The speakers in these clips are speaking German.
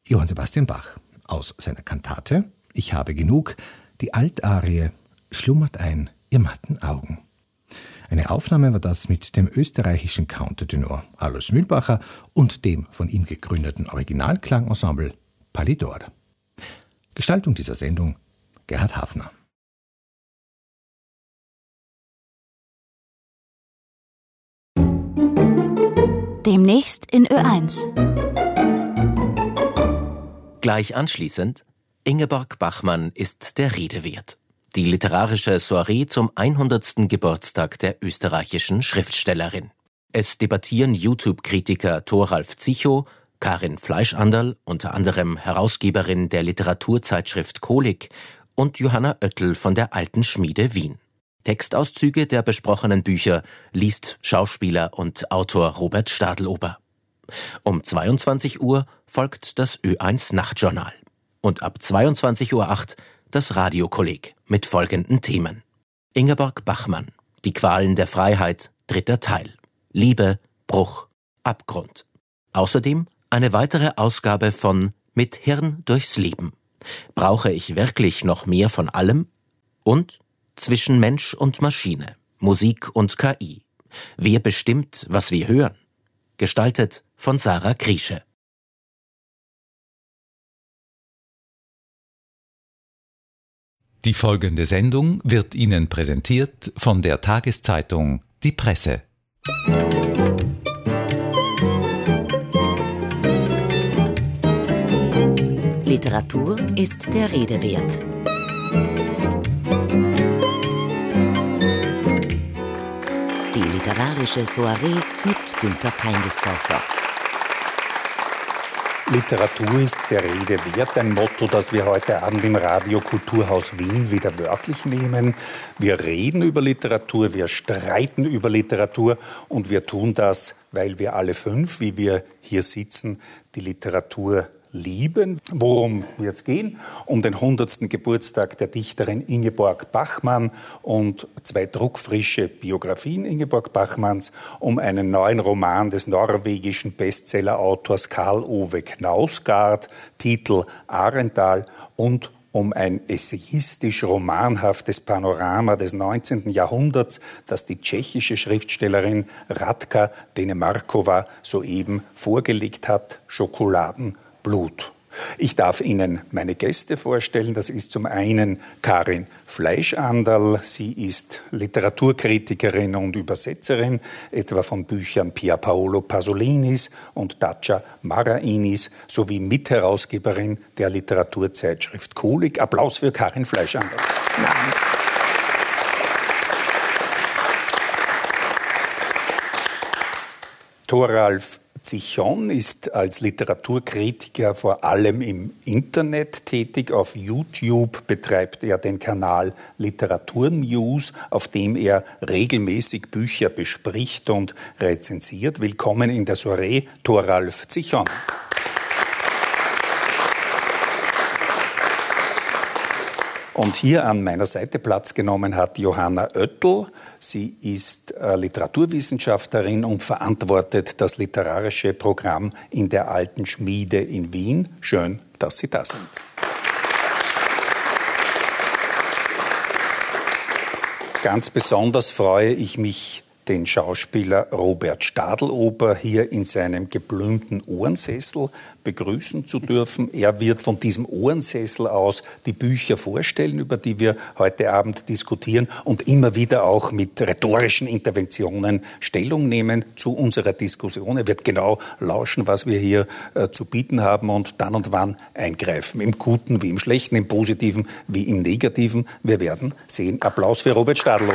Johann Sebastian Bach aus seiner Kantate »Ich habe genug«, die Altarie »Schlummert ein, ihr matten Augen«. Eine Aufnahme war das mit dem österreichischen Countertenor Alois Mühlbacher und dem von ihm gegründeten Originalklangensemble Palidor. Gestaltung dieser Sendung Gerhard Hafner. Demnächst in Ö1. Gleich anschließend: Ingeborg Bachmann ist der Rede wert. Die literarische Soiree zum 100. Geburtstag der österreichischen Schriftstellerin. Es debattieren YouTube-Kritiker Thoralf Zichow, Karin Fleischanderl, unter anderem Herausgeberin der Literaturzeitschrift Kolik, und Johanna Oettel von der Alten Schmiede Wien. Textauszüge der besprochenen Bücher liest Schauspieler und Autor Robert Stadelober. Um 22 Uhr folgt das Ö1 Nachtjournal. Und ab 22:08 Uhr das Radiokolleg mit folgenden Themen. Ingeborg Bachmann, Die Qualen der Freiheit, 3. Teil. Liebe, Bruch, Abgrund. Außerdem eine weitere Ausgabe von Mit Hirn durchs Leben. Brauche ich wirklich noch mehr von allem? Und Zwischen Mensch und Maschine, Musik und KI. Wer bestimmt, was wir hören? Gestaltet von Sarah Kriesche. Die folgende Sendung wird Ihnen präsentiert von der Tageszeitung Die Presse. Literatur ist der Rede wert. Die literarische Soiree mit Günter Peindelsdorfer. Literatur ist der Rede wert, ein Motto, das wir heute Abend im Radio Kulturhaus Wien wieder wörtlich nehmen. Wir reden über Literatur, wir streiten über Literatur und wir tun das, weil wir alle 5, wie wir hier sitzen, die Literatur lieben. Worum wird es gehen? Um den 100. Geburtstag der Dichterin Ingeborg Bachmann und 2 druckfrische Biografien Ingeborg Bachmanns, um einen neuen Roman des norwegischen Bestseller-Autors Karl Ove Knausgard, Titel Arental, und um ein essayistisch-romanhaftes Panorama des 19. Jahrhunderts, das die tschechische Schriftstellerin Radka Denemarkova soeben vorgelegt hat, Schokoladenblut. Ich darf Ihnen meine Gäste vorstellen. Das ist zum einen Karin Fleischanderl. Sie ist Literaturkritikerin und Übersetzerin, etwa von Büchern Pier Paolo Pasolinis und Dacia Marainis, sowie Mitherausgeberin der Literaturzeitschrift Kolik. Applaus für Karin Fleischanderl. Ja. Thoralf Zichow ist als Literaturkritiker vor allem im Internet tätig. Auf YouTube betreibt er den Kanal Literaturnews, auf dem er regelmäßig Bücher bespricht und rezensiert. Willkommen in der Soiree, Thoralf Zichow. Und hier an meiner Seite Platz genommen hat Johanna Oettel. Sie ist Literaturwissenschaftlerin und verantwortet das literarische Programm in der Alten Schmiede in Wien. Schön, dass Sie da sind. Ganz besonders freue ich mich, den Schauspieler Robert Stadelober hier in seinem geblümten Ohrensessel begrüßen zu dürfen. Er wird von diesem Ohrensessel aus die Bücher vorstellen, über die wir heute Abend diskutieren, und immer wieder auch mit rhetorischen Interventionen Stellung nehmen zu unserer Diskussion. Er wird genau lauschen, was wir hier zu bieten haben, und dann und wann eingreifen. Im Guten wie im Schlechten, im Positiven wie im Negativen. Wir werden sehen. Applaus für Robert Stadelober.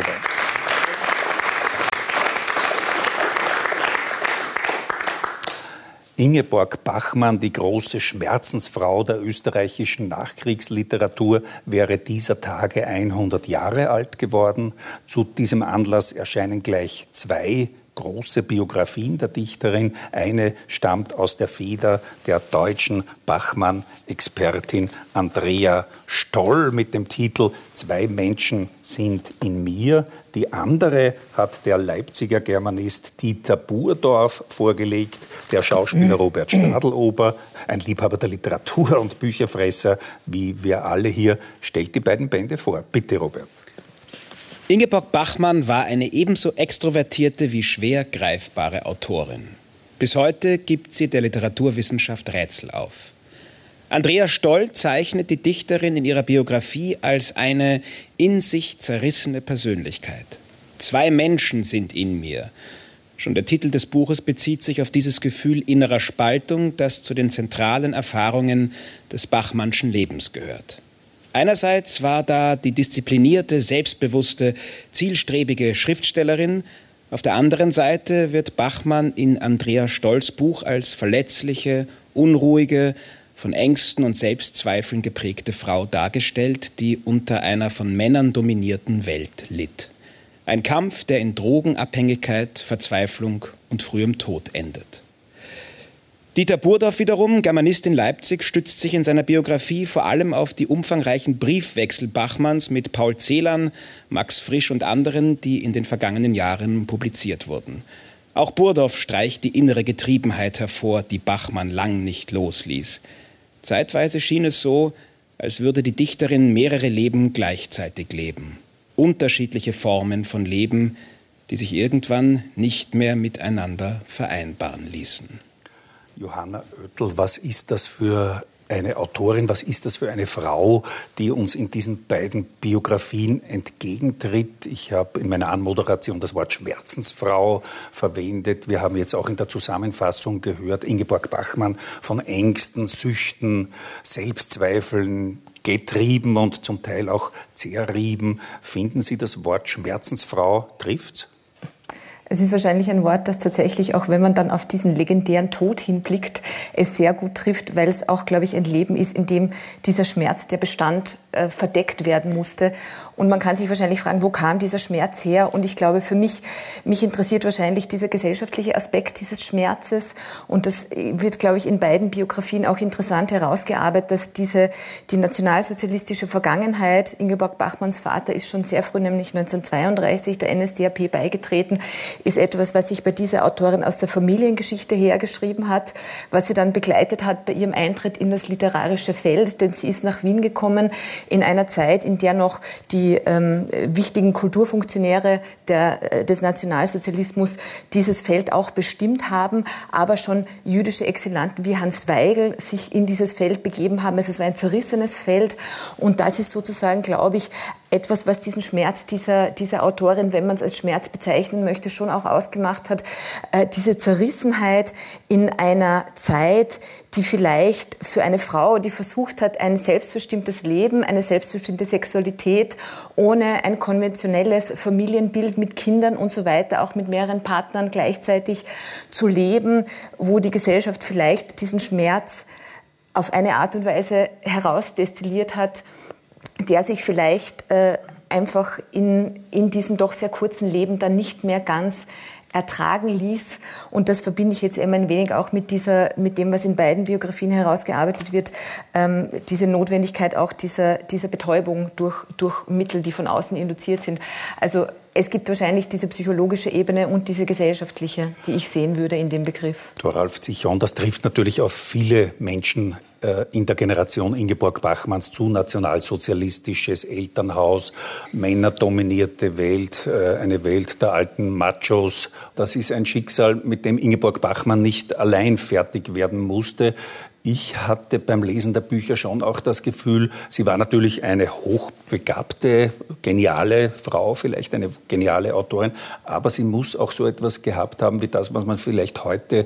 Ingeborg Bachmann, die große Schmerzensfrau der österreichischen Nachkriegsliteratur, wäre dieser Tage 100 Jahre alt geworden. Zu diesem Anlass erscheinen gleich 2 große Biografien der Dichterin. Eine stammt aus der Feder der deutschen Bachmann-Expertin Andrea Stoll mit dem Titel »Zwei Menschen sind in mir«. Die andere hat der Leipziger Germanist Dieter Burdorf vorgelegt, der Schauspieler Robert Stadelober, ein Liebhaber der Literatur und Bücherfresser, wie wir alle hier, stellt die beiden Bände vor. Bitte, Robert. Ingeborg Bachmann war eine ebenso extrovertierte wie schwer greifbare Autorin. Bis heute gibt sie der Literaturwissenschaft Rätsel auf. Andrea Stoll zeichnet die Dichterin in ihrer Biografie als eine in sich zerrissene Persönlichkeit. Zwei Menschen sind in mir. Schon der Titel des Buches bezieht sich auf dieses Gefühl innerer Spaltung, das zu den zentralen Erfahrungen des Bachmannschen Lebens gehört. Einerseits war da die disziplinierte, selbstbewusste, zielstrebige Schriftstellerin. Auf der anderen Seite wird Bachmann in Andrea Stolls Buch als verletzliche, unruhige, von Ängsten und Selbstzweifeln geprägte Frau dargestellt, die unter einer von Männern dominierten Welt litt. Ein Kampf, der in Drogenabhängigkeit, Verzweiflung und frühem Tod endet. Dieter Burdorf wiederum, Germanist in Leipzig, stützt sich in seiner Biografie vor allem auf die umfangreichen Briefwechsel Bachmanns mit Paul Celan, Max Frisch und anderen, die in den vergangenen Jahren publiziert wurden. Auch Burdorf streicht die innere Getriebenheit hervor, die Bachmann lang nicht losließ. Zeitweise schien es so, als würde die Dichterin mehrere Leben gleichzeitig leben. Unterschiedliche Formen von Leben, die sich irgendwann nicht mehr miteinander vereinbaren ließen. Johanna Oethel, was ist das für eine Autorin, was ist das für eine Frau, die uns in diesen beiden Biografien entgegentritt? Ich habe in meiner Anmoderation das Wort Schmerzensfrau verwendet. Wir haben jetzt auch in der Zusammenfassung gehört, Ingeborg Bachmann von Ängsten, Süchten, Selbstzweifeln getrieben und zum Teil auch zerrieben. Finden Sie, das Wort Schmerzensfrau trifft's? Es ist wahrscheinlich ein Wort, das tatsächlich, auch wenn man dann auf diesen legendären Tod hinblickt, es sehr gut trifft, weil es auch, glaube ich, ein Leben ist, in dem dieser Schmerz, der bestand, verdeckt werden musste. Und man kann sich wahrscheinlich fragen, wo kam dieser Schmerz her? Und ich glaube, für mich interessiert wahrscheinlich dieser gesellschaftliche Aspekt dieses Schmerzes. Und das wird, glaube ich, in beiden Biografien auch interessant herausgearbeitet, dass die nationalsozialistische Vergangenheit, Ingeborg Bachmanns Vater ist schon sehr früh, nämlich 1932, der NSDAP beigetreten, ist etwas, was sich bei dieser Autorin aus der Familiengeschichte hergeschrieben hat, was sie dann begleitet hat bei ihrem Eintritt in das literarische Feld, denn sie ist nach Wien gekommen in einer Zeit, in der noch die wichtigen Kulturfunktionäre des Nationalsozialismus dieses Feld auch bestimmt haben, aber schon jüdische Exilanten wie Hans Weigel sich in dieses Feld begeben haben. Also es war ein zerrissenes Feld und das ist sozusagen, glaube ich, etwas, was diesen Schmerz dieser Autorin, wenn man es als Schmerz bezeichnen möchte, schon auch ausgemacht hat. Diese Zerrissenheit in einer Zeit, die vielleicht für eine Frau, die versucht hat, ein selbstbestimmtes Leben, eine selbstbestimmte Sexualität ohne ein konventionelles Familienbild mit Kindern und so weiter, auch mit mehreren Partnern gleichzeitig zu leben, wo die Gesellschaft vielleicht diesen Schmerz auf eine Art und Weise herausdestilliert hat, der sich vielleicht einfach in diesem doch sehr kurzen Leben dann nicht mehr ganz ertragen ließ. Und das verbinde ich jetzt eben ein wenig auch mit dem, was in beiden Biografien herausgearbeitet wird, diese Notwendigkeit auch dieser Betäubung durch Mittel, die von außen induziert sind. Also es gibt wahrscheinlich diese psychologische Ebene und diese gesellschaftliche, die ich sehen würde in dem Begriff. Thoralf Zichon, das trifft natürlich auf viele Menschen in der Generation Ingeborg Bachmanns zu. Nationalsozialistisches Elternhaus, männerdominierte Welt, eine Welt der alten Machos. Das ist ein Schicksal, mit dem Ingeborg Bachmann nicht allein fertig werden musste. Ich hatte beim Lesen der Bücher schon auch das Gefühl, sie war natürlich eine hochbegabte, geniale Frau, vielleicht eine geniale Autorin, aber sie muss auch so etwas gehabt haben wie das, was man vielleicht heute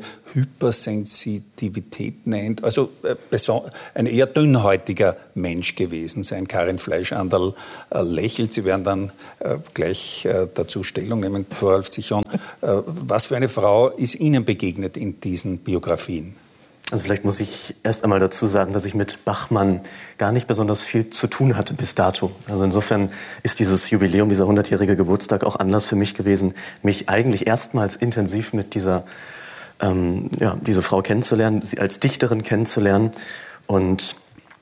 Hypersensitivität nennt. Also ein eher dünnhäutiger Mensch gewesen sein. Karin Fleischanderl lächelt. Sie werden dann gleich dazu Stellung nehmen, Thoralf Zichon. Was für eine Frau ist Ihnen begegnet in diesen Biografien? Also vielleicht muss ich erst einmal dazu sagen, dass ich mit Bachmann gar nicht besonders viel zu tun hatte bis dato. Also insofern ist dieses Jubiläum, dieser 100-jährige Geburtstag auch Anlass für mich gewesen, mich eigentlich erstmals intensiv mit diese Frau kennenzulernen, sie als Dichterin kennenzulernen. Und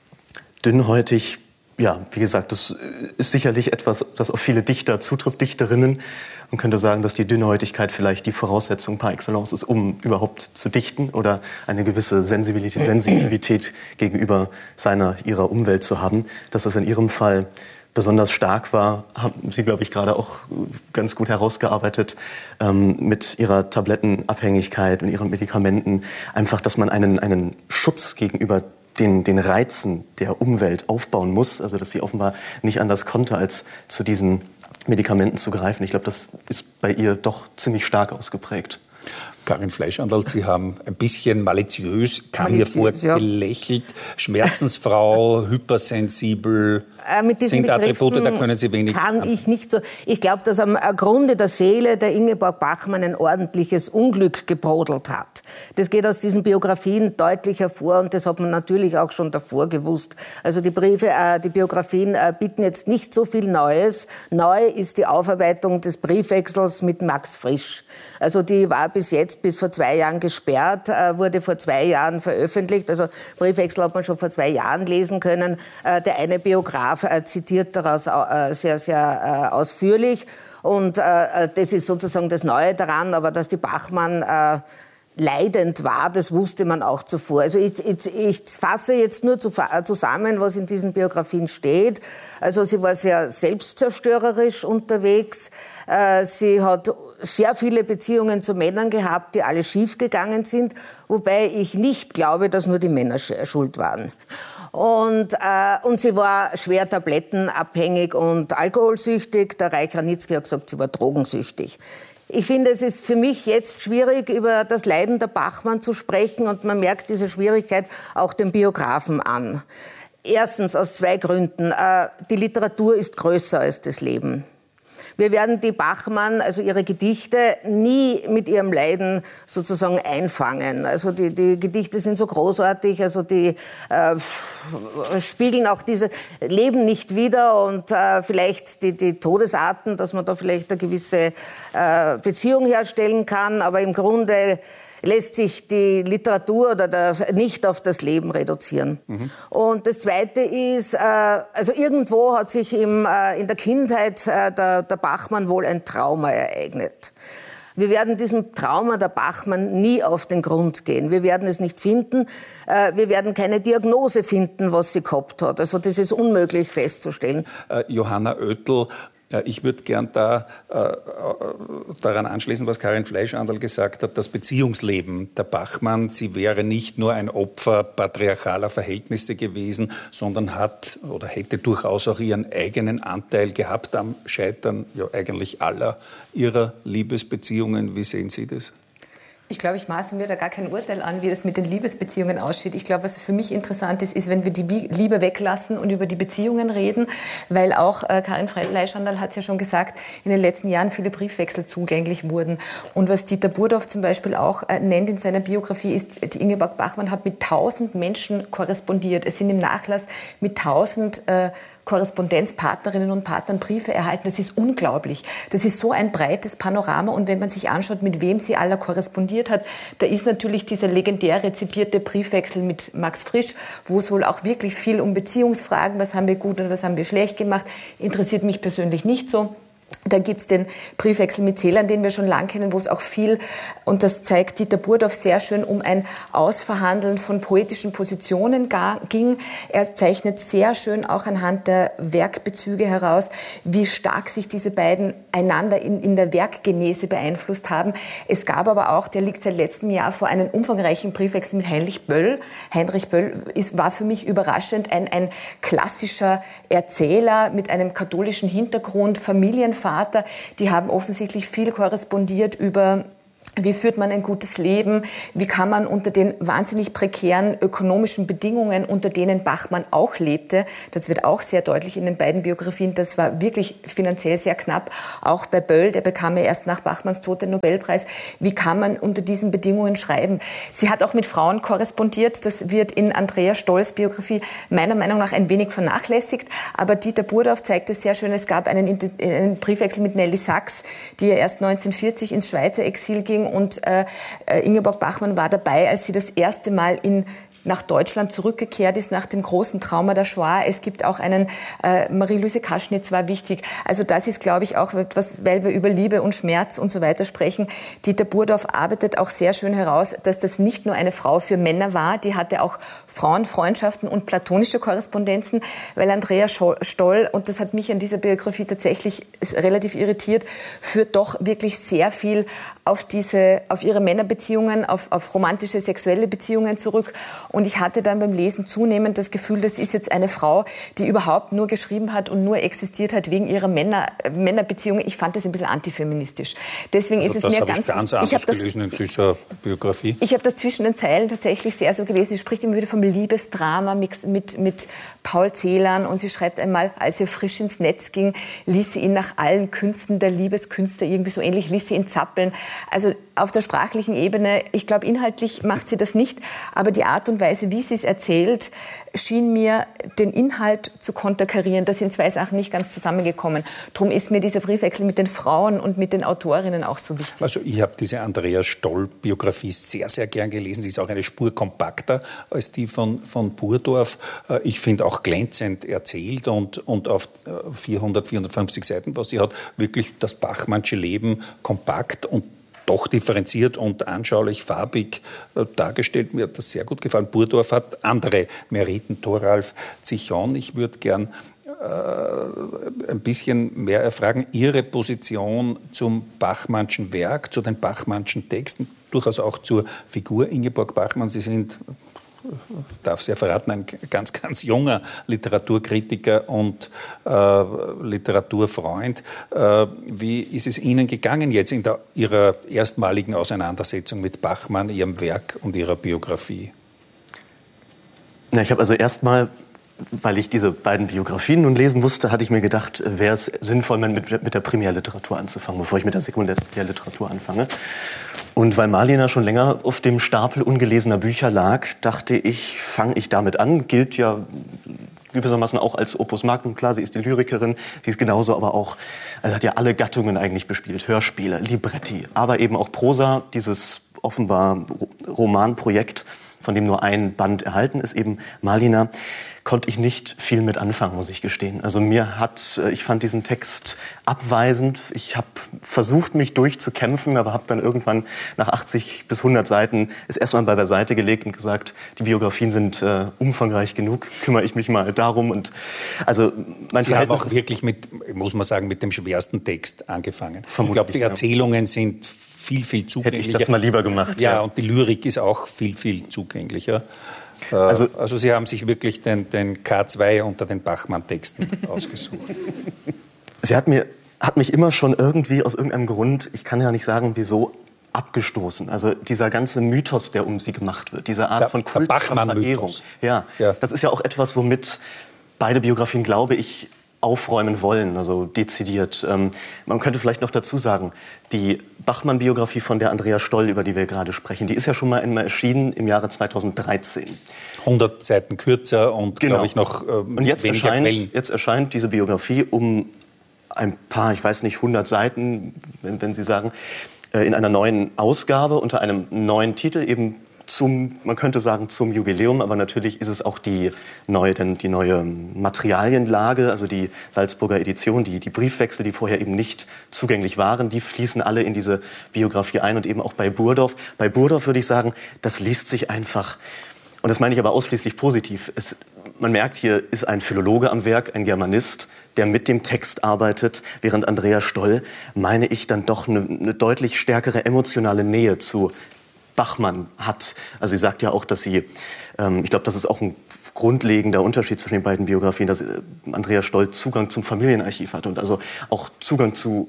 dünnhäutig, ja, wie gesagt, das ist sicherlich etwas, das auf viele Dichter zutrifft, Dichterinnen. Man könnte sagen, dass die Dünnhäutigkeit vielleicht die Voraussetzung par excellence ist, um überhaupt zu dichten oder eine gewisse Sensibilität gegenüber ihrer Umwelt zu haben. Dass das in Ihrem Fall besonders stark war, haben Sie, glaube ich, gerade auch ganz gut herausgearbeitet mit Ihrer Tablettenabhängigkeit und Ihren Medikamenten. Einfach, dass man einen Schutz gegenüber den Reizen der Umwelt aufbauen muss. Also dass sie offenbar nicht anders konnte, als zu diesen Medikamenten zu greifen. Ich glaube, das ist bei ihr doch ziemlich stark ausgeprägt. Karin Fleischhandel, Sie haben ein bisschen kam mir vor, gelächelt. Schmerzensfrau, hypersensibel, sind Attribute, da können Sie wenig... Kann ich nicht so. Ich glaube, dass am Grunde der Seele der Ingeborg Bachmann ein ordentliches Unglück gebrodelt hat. Das geht aus diesen Biografien deutlich hervor und das hat man natürlich auch schon davor gewusst. Also die Biografien bieten jetzt nicht so viel Neues. Neu ist die Aufarbeitung des Briefwechsels mit Max Frisch. Also die war bis vor 2 Jahren gesperrt, wurde vor 2 Jahren veröffentlicht. Also Briefwechsel hat man schon vor 2 Jahren lesen können. Der eine Biograf zitiert daraus sehr, sehr ausführlich. Und das ist sozusagen das Neue daran. Aber dass die Bachmann leidend war, das wusste man auch zuvor. Also ich fasse jetzt nur zusammen, was in diesen Biografien steht. Also sie war sehr selbstzerstörerisch unterwegs. Sie hat sehr viele Beziehungen zu Männern gehabt, die alle schiefgegangen sind, wobei ich nicht glaube, dass nur die Männer schuld waren. Und sie war schwer tablettenabhängig und alkoholsüchtig. Der Reich Ranitzky hat gesagt, sie war drogensüchtig. Ich finde, es ist für mich jetzt schwierig, über das Leiden der Bachmann zu sprechen und man merkt diese Schwierigkeit auch dem Biografen an. Erstens aus 2 Gründen. Die Literatur ist größer als das Leben. Wir werden die Bachmann, also ihre Gedichte, nie mit ihrem Leiden sozusagen einfangen. Also die Gedichte sind so großartig, also die spiegeln auch diese Leben nicht wider und vielleicht die Todesarten, dass man da vielleicht eine gewisse Beziehung herstellen kann, aber im Grunde lässt sich die Literatur oder nicht auf das Leben reduzieren. Mhm. Und das Zweite ist, also irgendwo hat sich in der Kindheit der Bachmann wohl ein Trauma ereignet. Wir werden diesem Trauma der Bachmann nie auf den Grund gehen. Wir werden es nicht finden. Wir werden keine Diagnose finden, was sie gehabt hat. Also das ist unmöglich festzustellen. Johanna Oethel, ich würde gern daran anschließen, was Karin Fleischhandel gesagt hat, das Beziehungsleben der Bachmann. Sie wäre nicht nur ein Opfer patriarchaler Verhältnisse gewesen, sondern hätte durchaus auch ihren eigenen Anteil gehabt am Scheitern eigentlich aller ihrer Liebesbeziehungen. Wie sehen Sie das? Ich glaube, ich maße mir da gar kein Urteil an, wie das mit den Liebesbeziehungen aussieht. Ich glaube, was für mich interessant ist, wenn wir die Liebe weglassen und über die Beziehungen reden, weil auch Karin Fleischhandel hat es ja schon gesagt, in den letzten Jahren viele Briefwechsel zugänglich wurden. Und was Dieter Burdorf zum Beispiel auch nennt in seiner Biografie, ist, die Ingeborg Bachmann hat mit 1000 Menschen korrespondiert. Es sind im Nachlass mit 1000 Korrespondenzpartnerinnen und Partnern Briefe erhalten. Das ist unglaublich. Das ist so ein breites Panorama. Und wenn man sich anschaut, mit wem sie alle korrespondiert hat, da ist natürlich dieser legendär rezipierte Briefwechsel mit Max Frisch, wo es wohl auch wirklich viel um Beziehungsfragen, was haben wir gut und was haben wir schlecht gemacht, interessiert mich persönlich nicht so. Dann gibt's den Briefwechsel mit Celan, den wir schon lang kennen, wo es auch viel, und das zeigt Dieter Burdorf sehr schön, um ein Ausverhandeln von poetischen Positionen ging. Er zeichnet sehr schön auch anhand der Werkbezüge heraus, wie stark sich diese beiden einander in der Werkgenese beeinflusst haben. Es gab aber auch, der liegt seit letztem Jahr vor, einen umfangreichen Briefwechsel mit Heinrich Böll. Heinrich Böll war für mich überraschend ein klassischer Erzähler mit einem katholischen Hintergrund, Familienvater. Die haben offensichtlich viel korrespondiert über Wie führt man ein gutes Leben? Wie kann man unter den wahnsinnig prekären ökonomischen Bedingungen, unter denen Bachmann auch lebte, das wird auch sehr deutlich in den beiden Biografien, das war wirklich finanziell sehr knapp. Auch bei Böll, der bekam ja erst nach Bachmanns Tod den Nobelpreis. Wie kann man unter diesen Bedingungen schreiben? Sie hat auch mit Frauen korrespondiert. Das wird in Andrea Stolls Biografie meiner Meinung nach ein wenig vernachlässigt. Aber Dieter Burdorf zeigt es sehr schön. Es gab einen Briefwechsel mit Nelly Sachs, die ja erst 1940 ins Schweizer Exil ging. Und Ingeborg Bachmann war dabei, als sie das erste Mal nach Deutschland zurückgekehrt ist, nach dem großen Trauma der Shoah. Es gibt auch einen, Marie-Louise Kaschnitz war wichtig. Also das ist, glaube ich, auch etwas, weil wir über Liebe und Schmerz und so weiter sprechen. Dieter Burdorf arbeitet auch sehr schön heraus, dass das nicht nur eine Frau für Männer war, die hatte auch Frauenfreundschaften und platonische Korrespondenzen, weil Andrea Stoll, und das hat mich an dieser Biografie tatsächlich relativ irritiert, führt doch wirklich sehr viel auf ihre Männerbeziehungen, auf romantische, sexuelle Beziehungen zurück. Und ich hatte dann beim Lesen zunehmend das Gefühl, das ist jetzt eine Frau, die überhaupt nur geschrieben hat und nur existiert hat wegen ihrer Männerbeziehungen. Ich fand das ein bisschen antifeministisch. Deswegen ist es mir ganz anders gelesen in dieser Biografie. Ich habe das zwischen den Zeilen tatsächlich sehr so gelesen. Sie spricht immer wieder vom Liebesdrama mit Paul Celan und sie schreibt einmal, als sie frisch ins Netz ging, ließ sie ihn nach allen Künsten der Liebeskünste, irgendwie so ähnlich, ließ sie ihn zappeln. Also auf der sprachlichen Ebene, ich glaube, inhaltlich macht sie das nicht, aber die Art und Weise, wie sie es erzählt, schien mir den Inhalt zu konterkarieren. Da sind zwei Sachen nicht ganz zusammengekommen. Darum ist mir dieser Briefwechsel mit den Frauen und mit den Autorinnen auch so wichtig. Also ich habe diese Andrea Stoll-Biografie sehr, sehr gern gelesen. Sie ist auch eine Spur kompakter als die von Burdorf. Ich finde auch glänzend erzählt und auf 450 Seiten, was sie hat, wirklich das Bachmannsche Leben kompakt und doch differenziert und anschaulich, farbig dargestellt. Mir hat das sehr gut gefallen. Burdorf hat andere Meriten, Thoralf Zichon. Ich würde gern ein bisschen mehr erfragen, Ihre Position zum Bachmannschen Werk, zu den Bachmannschen Texten, durchaus auch zur Figur Ingeborg Bachmann. Sie sind, darf es ja verraten, ein ganz, ganz junger Literaturkritiker und Literaturfreund. Wie ist es Ihnen gegangen jetzt in Ihrer erstmaligen Auseinandersetzung mit Bachmann, Ihrem Werk und Ihrer Biografie? Na, ich habe also erstmal, weil ich diese beiden Biografien nun lesen musste, hatte ich mir gedacht, wäre es sinnvoll, mit der Primärliteratur anzufangen, bevor ich mit der Sekundärliteratur anfange. Und weil Marlina schon länger auf dem Stapel ungelesener Bücher lag, dachte ich, fange ich damit an. Gilt ja gewissermaßen auch als Opus Magnum. Klar, sie ist die Lyrikerin, sie ist genauso aber auch, also hat ja alle Gattungen eigentlich bespielt. Hörspiele, Libretti, aber eben auch Prosa, dieses offenbar Romanprojekt, von dem nur ein Band erhalten ist, eben Marlina, konnte ich nicht viel mit anfangen, muss ich gestehen. Also ich fand diesen Text abweisend. Ich habe versucht, mich durchzukämpfen, aber habe dann irgendwann nach 80 bis 100 Seiten es erstmal beiseite gelegt und gesagt, die Biografien sind umfangreich genug, kümmere ich mich mal darum. Und also mein Sie haben auch wirklich muss man sagen, mit dem schwersten Text angefangen. Ich glaube, die Erzählungen sind viel, viel zugänglicher. Hätte ich das mal lieber gemacht. Ja, und die Lyrik ist auch viel, viel zugänglicher. Also Sie haben sich wirklich den K2 unter den Bachmann-Texten ausgesucht. Sie hat mich immer schon irgendwie aus irgendeinem Grund, ich kann ja nicht sagen, wieso, abgestoßen. Also dieser ganze Mythos, der um sie gemacht wird, diese Art von Kult, Verehrung. Ja, das ist ja auch etwas, womit beide Biografien, glaube ich, aufräumen wollen, also dezidiert. Man könnte vielleicht noch dazu sagen, die Bachmann-Biografie von der Andrea Stoll, über die wir gerade sprechen, die ist ja schon mal einmal erschienen im Jahre 2013. 100 Seiten kürzer und, glaube ich, noch und jetzt erscheint diese Biografie um ein paar, ich weiß nicht, 100 Seiten, wenn Sie sagen, in einer neuen Ausgabe unter einem neuen Titel, eben man könnte sagen, zum Jubiläum, aber natürlich ist es auch die neue Materialienlage, also die Salzburger Edition, die Briefwechsel, die vorher eben nicht zugänglich waren, die fließen alle in diese Biografie ein und eben auch bei Burdorf. Bei Burdorf würde ich sagen, das liest sich einfach, und das meine ich aber ausschließlich positiv. Man merkt, hier ist ein Philologe am Werk, ein Germanist, der mit dem Text arbeitet, während Andrea Stoll, meine ich, dann doch eine deutlich stärkere emotionale Nähe zu Bachmann hat. Also sie sagt ja auch, dass sie, ich glaube, das ist auch ein grundlegender Unterschied zwischen den beiden Biografien, dass Andrea Stoll Zugang zum Familienarchiv hat und also auch Zugang zu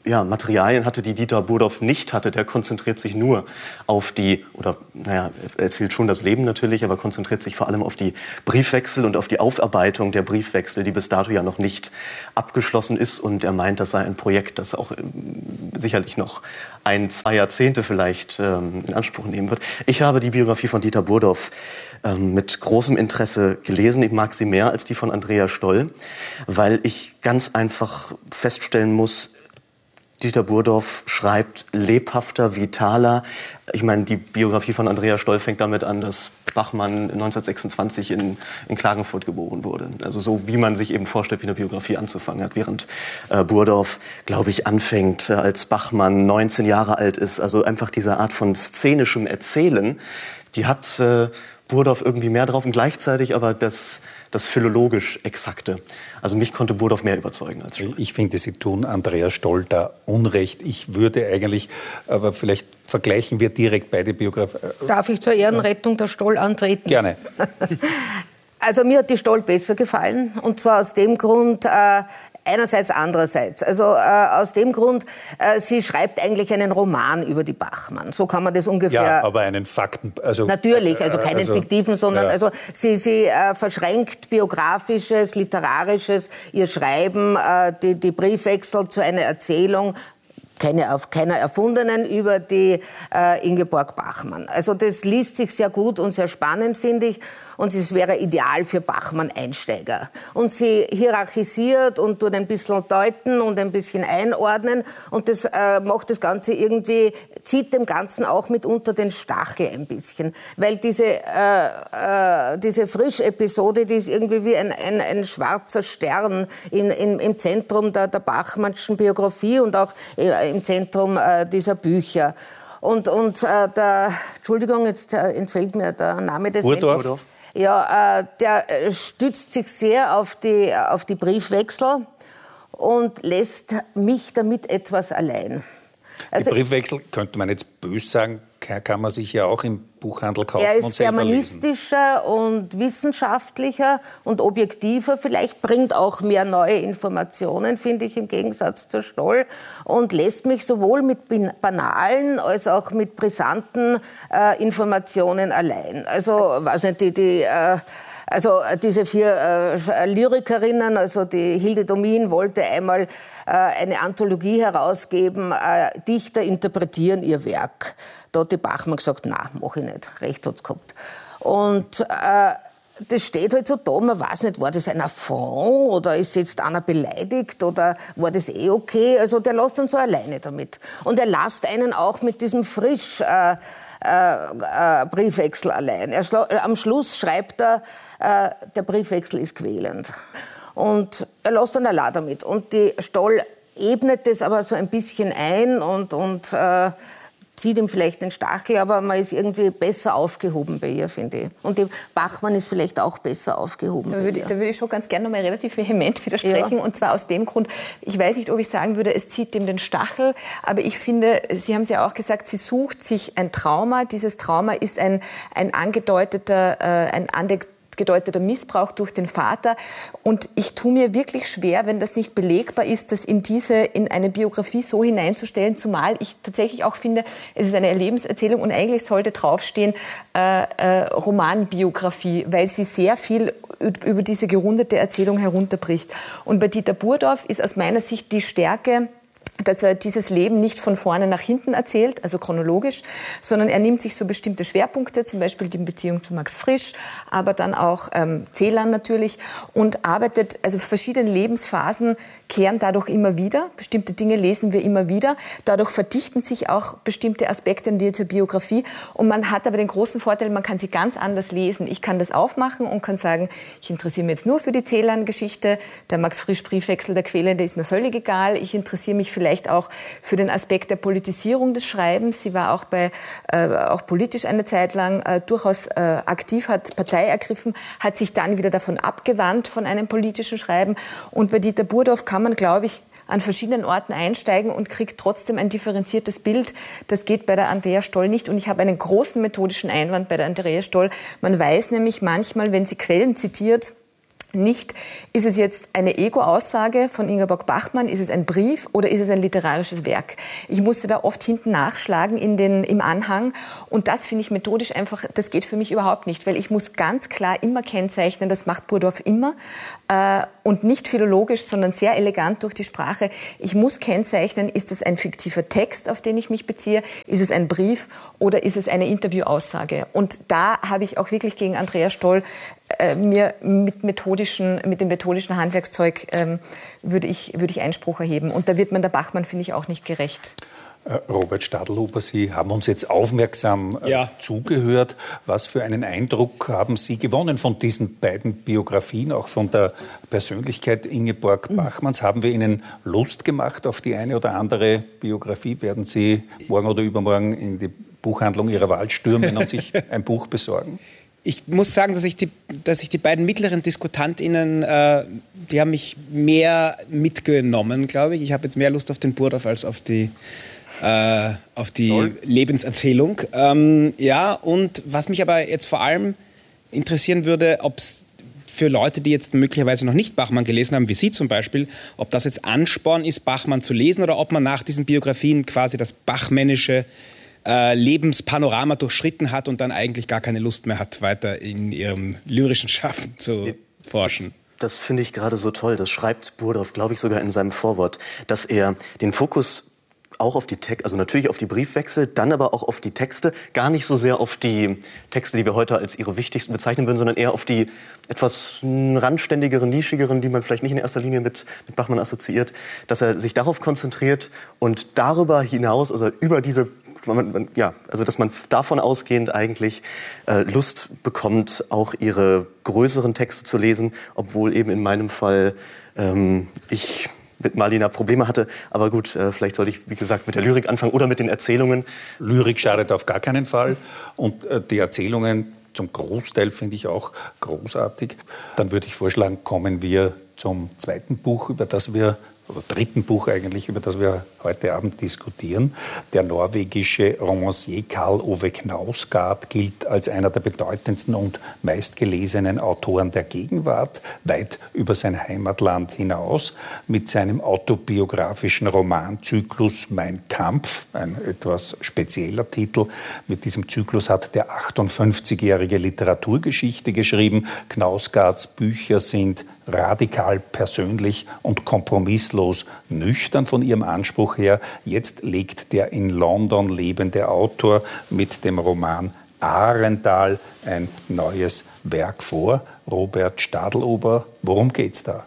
Materialien hatte, die Dieter Burdorf nicht hatte. Der konzentriert sich nur auf er erzählt schon das Leben natürlich, aber konzentriert sich vor allem auf die Briefwechsel und auf die Aufarbeitung der Briefwechsel, die bis dato ja noch nicht abgeschlossen ist. Und er meint, das sei ein Projekt, das auch sicherlich noch 1-2 Jahrzehnte vielleicht in Anspruch nehmen wird. Ich habe die Biografie von Dieter Burdorf mit großem Interesse gelesen. Ich mag sie mehr als die von Andrea Stoll, weil ich ganz einfach feststellen muss, Dieter Burdorf schreibt lebhafter, vitaler. Ich meine, die Biografie von Andrea Stoll fängt damit an, dass Bachmann 1926 in Klagenfurt geboren wurde. Also so, wie man sich eben vorstellt, wie eine Biografie anzufangen hat. Während Burdorf, glaube ich, anfängt, als Bachmann 19 Jahre alt ist. Also einfach diese Art von szenischem Erzählen, die hat Burdorf irgendwie mehr drauf und gleichzeitig aber das philologisch Exakte. Also mich konnte Burdorf mehr überzeugen als Stoll. Ich finde, Sie tun Andrea Stoll da Unrecht. Ich würde eigentlich, aber vielleicht vergleichen wir direkt beide Biografien. Darf ich zur Ehrenrettung der Stoll antreten? Gerne. Also mir hat die Stoll besser gefallen, und zwar aus dem Grund, einerseits, andererseits. Also aus dem Grund, sie schreibt eigentlich einen Roman über die Bachmann. So kann man das ungefähr... Ja, aber einen Fakten... Natürlich, also keinen fiktiven, sondern also sie verschränkt biografisches, literarisches, ihr Schreiben, die Briefwechsel zu einer Erzählung, keiner erfundenen, über die Ingeborg Bachmann. Also das liest sich sehr gut und sehr spannend, finde ich. Und es wäre ideal für Bachmann-Einsteiger. Und sie hierarchisiert und tut ein bisschen deuten und ein bisschen einordnen. Und das macht das Ganze irgendwie, zieht dem Ganzen auch mitunter den Stachel ein bisschen. Weil diese Frisch-Episode, die ist irgendwie wie ein schwarzer Stern im Zentrum der Bachmannschen Biografie und auch im Zentrum dieser Bücher. Entschuldigung, jetzt entfällt mir der Name des Burdorf. Ja, der stützt sich sehr auf die Briefwechsel und lässt mich damit etwas allein. Also, die Briefwechsel, könnte man jetzt böse sagen, kann man sich ja auch im Buchhandel kaufen und selber lesen. Er ist germanistischer und wissenschaftlicher und objektiver. Vielleicht bringt auch mehr neue Informationen, finde ich, im Gegensatz zur Stoll. Und lässt mich sowohl mit banalen als auch mit brisanten Informationen allein. Also, weiß nicht, diese 4 Lyrikerinnen, also die Hilde Domin wollte einmal eine Anthologie herausgeben, Dichter interpretieren ihr Werk. Da hat die Bachmann gesagt, na, mach ich nicht. Recht hat's gehabt. Und das steht halt so da, man weiß nicht, war das ein Affront oder ist jetzt einer beleidigt oder war das okay? Also der lässt uns so alleine damit. Und er lässt einen auch mit diesem Briefwechsel allein. Am Schluss schreibt er, der Briefwechsel ist quälend. Und er lässt dann allein damit. Und die Stoll ebnet das aber so ein bisschen ein und zieht ihm vielleicht den Stachel, aber man ist irgendwie besser aufgehoben bei ihr, finde ich. Und die Bachmann ist vielleicht auch besser aufgehoben bei ihr. Da würde ich schon ganz gerne noch mal relativ vehement widersprechen. Ja. Und zwar aus dem Grund, ich weiß nicht, ob ich sagen würde, es zieht ihm den Stachel, aber ich finde, Sie haben es ja auch gesagt, sie sucht sich ein Trauma. Dieses Trauma ist ein angedeuteter Missbrauch durch den Vater. Und ich tue mir wirklich schwer, wenn das nicht belegbar ist, das in eine Biografie so hineinzustellen, zumal ich tatsächlich auch finde, es ist eine Lebenserzählung und eigentlich sollte draufstehen Romanbiografie, weil sie sehr viel über diese gerundete Erzählung herunterbricht. Und bei Dieter Burdorf ist aus meiner Sicht die Stärke, dass er dieses Leben nicht von vorne nach hinten erzählt, also chronologisch, sondern er nimmt sich so bestimmte Schwerpunkte, zum Beispiel die Beziehung zu Max Frisch, aber dann auch Celan natürlich, und arbeitet, also verschiedene Lebensphasen kehren dadurch immer wieder, bestimmte Dinge lesen wir immer wieder, dadurch verdichten sich auch bestimmte Aspekte in dieser Biografie und man hat aber den großen Vorteil, man kann sie ganz anders lesen. Ich kann das aufmachen und kann sagen, ich interessiere mich jetzt nur für die Celan-Geschichte, der Max Frisch Briefwechsel, der Quälende ist mir völlig egal, ich interessiere mich vielleicht auch für den Aspekt der Politisierung des Schreibens. Sie war auch auch politisch eine Zeit lang durchaus aktiv, hat Partei ergriffen, hat sich dann wieder davon abgewandt, von einem politischen Schreiben. Und bei Dieter Burdorf kann man, glaube ich, an verschiedenen Orten einsteigen und kriegt trotzdem ein differenziertes Bild. Das geht bei der Andrea Stoll nicht. Und ich habe einen großen methodischen Einwand bei der Andrea Stoll. Man weiß nämlich manchmal, wenn sie Quellen zitiert, nicht, ist es jetzt eine Ego-Aussage von Ingeborg Bachmann, ist es ein Brief oder ist es ein literarisches Werk? Ich musste da oft hinten nachschlagen im Anhang und das finde ich methodisch einfach, das geht für mich überhaupt nicht, weil ich muss ganz klar immer kennzeichnen, das macht Burdorf immer und nicht philologisch, sondern sehr elegant durch die Sprache. Ich muss kennzeichnen, ist es ein fiktiver Text, auf den ich mich beziehe, ist es ein Brief oder ist es eine Interviewaussage? Und da habe ich auch wirklich gegen Andrea Stoll mir mit dem methodischen Handwerkszeug würde ich Einspruch erheben. Und da wird man der Bachmann, finde ich, auch nicht gerecht. Robert Stadelhuber, Sie haben uns jetzt aufmerksam zugehört. Was für einen Eindruck haben Sie gewonnen von diesen beiden Biografien, auch von der Persönlichkeit Ingeborg Bachmanns? Haben wir Ihnen Lust gemacht auf die eine oder andere Biografie? Werden Sie morgen oder übermorgen in die Buchhandlung Ihrer Wahl stürmen und sich ein Buch besorgen? Ich muss sagen, dass ich die beiden mittleren DiskutantInnen, die haben mich mehr mitgenommen, glaube ich. Ich habe jetzt mehr Lust auf den Burdorf als auf die Lebenserzählung. Und was mich aber jetzt vor allem interessieren würde, ob es für Leute, die jetzt möglicherweise noch nicht Bachmann gelesen haben, wie Sie zum Beispiel, ob das jetzt Ansporn ist, Bachmann zu lesen oder ob man nach diesen Biografien quasi das bachmännische Lebenspanorama durchschritten hat und dann eigentlich gar keine Lust mehr hat, weiter in ihrem lyrischen Schaffen zu forschen. Das finde ich gerade so toll. Das schreibt Burdorf, glaube ich, sogar in seinem Vorwort, dass er den Fokus auch auf die Texte, also natürlich auf die Briefwechsel, dann aber auch auf die Texte, gar nicht so sehr auf die Texte, die wir heute als ihre wichtigsten bezeichnen würden, sondern eher auf die etwas randständigeren, nischigeren, die man vielleicht nicht in erster Linie mit Bachmann assoziiert, dass er sich darauf konzentriert und darüber hinaus, also über diese, also dass man davon ausgehend eigentlich Lust bekommt, auch ihre größeren Texte zu lesen, obwohl eben in meinem Fall ich mit Marlina Probleme hatte. Aber gut, vielleicht sollte ich, wie gesagt, mit der Lyrik anfangen oder mit den Erzählungen. Lyrik schadet auf gar keinen Fall. Und die Erzählungen zum Großteil finde ich auch großartig. Dann würde ich vorschlagen, kommen wir zum zweiten Buch, oder dritten Buch eigentlich, über das wir heute Abend diskutieren. Der norwegische Romancier Karl Ove Knausgard gilt als einer der bedeutendsten und meistgelesenen Autoren der Gegenwart, weit über sein Heimatland hinaus. Mit seinem autobiografischen Romanzyklus Mein Kampf, ein etwas spezieller Titel. Mit diesem Zyklus hat der 58-jährige Literaturgeschichte geschrieben. Knausgards Bücher sind radikal persönlich und kompromisslos nüchtern von ihrem Anspruch her. Jetzt legt der in London lebende Autor mit dem Roman Arendal ein neues Werk vor. Robert Stadelhuber, worum geht's da?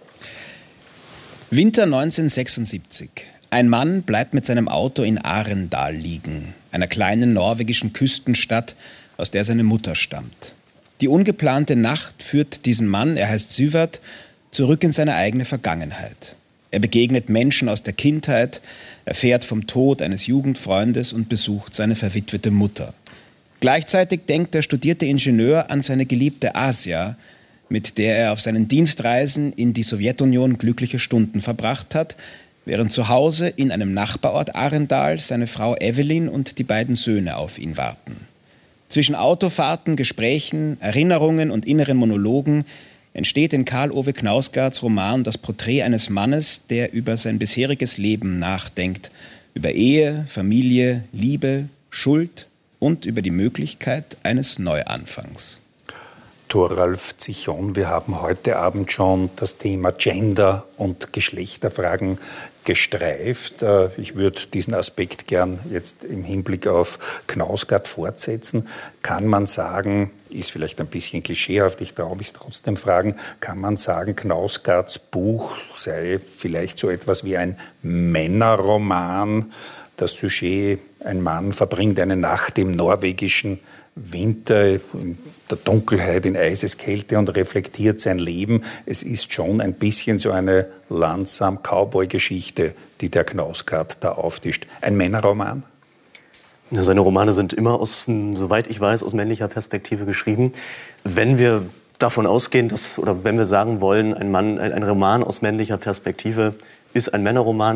Winter 1976. Ein Mann bleibt mit seinem Auto in Arendal liegen, einer kleinen norwegischen Küstenstadt, aus der seine Mutter stammt. Die ungeplante Nacht führt diesen Mann, er heißt Syvert, zurück in seine eigene Vergangenheit. Er begegnet Menschen aus der Kindheit, erfährt vom Tod eines Jugendfreundes und besucht seine verwitwete Mutter. Gleichzeitig denkt der studierte Ingenieur an seine geliebte Asia, mit der er auf seinen Dienstreisen in die Sowjetunion glückliche Stunden verbracht hat, während zu Hause in einem Nachbarort Arendal seine Frau Evelyn und die beiden Söhne auf ihn warten. Zwischen Autofahrten, Gesprächen, Erinnerungen und inneren Monologen entsteht in Karl Ove Knausgards Roman das Porträt eines Mannes, der über sein bisheriges Leben nachdenkt, über Ehe, Familie, Liebe, Schuld und über die Möglichkeit eines Neuanfangs. Thoralf Zichon, wir haben heute Abend schon das Thema Gender und Geschlechterfragen gestreift. Ich würde diesen Aspekt gern jetzt im Hinblick auf Knausgard fortsetzen. Kann man sagen, ist vielleicht ein bisschen klischeehaft, ich traue mich trotzdem fragen, kann man sagen, Knausgards Buch sei vielleicht so etwas wie ein Männerroman? Das Sujet, ein Mann verbringt eine Nacht im norwegischen Winter, in der Dunkelheit, in Eiseskälte und reflektiert sein Leben. Es ist schon ein bisschen so eine langsam Cowboy-Geschichte, die der Knausgard da auftischt. Ein Männerroman? Ja, seine Romane sind immer, soweit ich weiß, aus männlicher Perspektive geschrieben. Wenn wir davon ausgehen, oder wenn wir sagen wollen, ein Roman aus männlicher Perspektive ist ein Männerroman,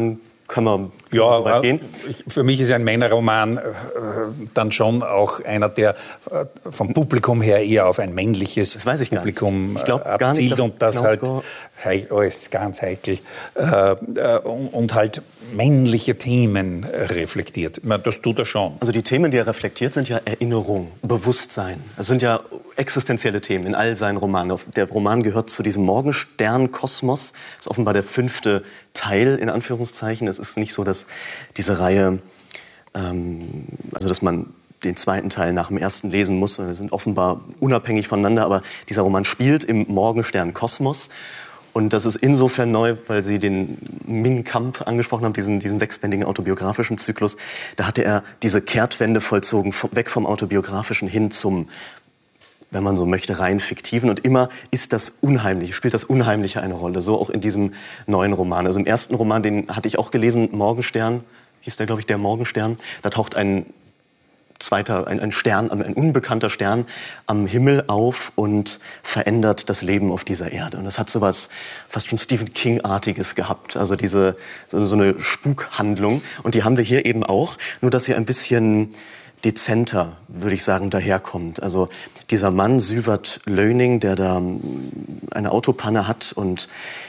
können wir so weit gehen. Für mich ist ein Männerroman dann schon auch einer, der vom Publikum her eher auf ein männliches Publikum abzielt und das halt ist ganz heikel und halt männliche Themen reflektiert. Das tut er schon. Also die Themen, die er reflektiert, sind ja Erinnerung, Bewusstsein. Das sind ja existenzielle Themen in all seinen Romanen. Der Roman gehört zu diesem Morgenstern-Kosmos. Das ist offenbar der 5. Teil, in Anführungszeichen. Es ist nicht so, dass diese Reihe, dass man den 2. Teil nach dem 1. lesen muss. Wir sind offenbar unabhängig voneinander, aber dieser Roman spielt im Morgenstern-Kosmos. Und das ist insofern neu, weil Sie den Min Kamp angesprochen haben, diesen 6-bändigen autobiografischen Zyklus. Da hatte er diese Kehrtwende vollzogen, weg vom autobiografischen hin zum, wenn man so möchte, rein fiktiven. Und immer ist das Unheimliche, spielt das Unheimliche eine Rolle. So auch in diesem neuen Roman. Also im ersten Roman, den hatte ich auch gelesen, Morgenstern, hieß der, glaube ich, der Morgenstern. Da taucht ein Stern, ein unbekannter Stern am Himmel auf und verändert das Leben auf dieser Erde. Und das hat sowas fast schon Stephen King-artiges gehabt. Also so eine Spukhandlung. Und die haben wir hier eben auch, nur dass sie ein bisschen dezenter, würde ich sagen, daherkommt. Also dieser Mann, Süvert Löning, der da eine Autopanne hat und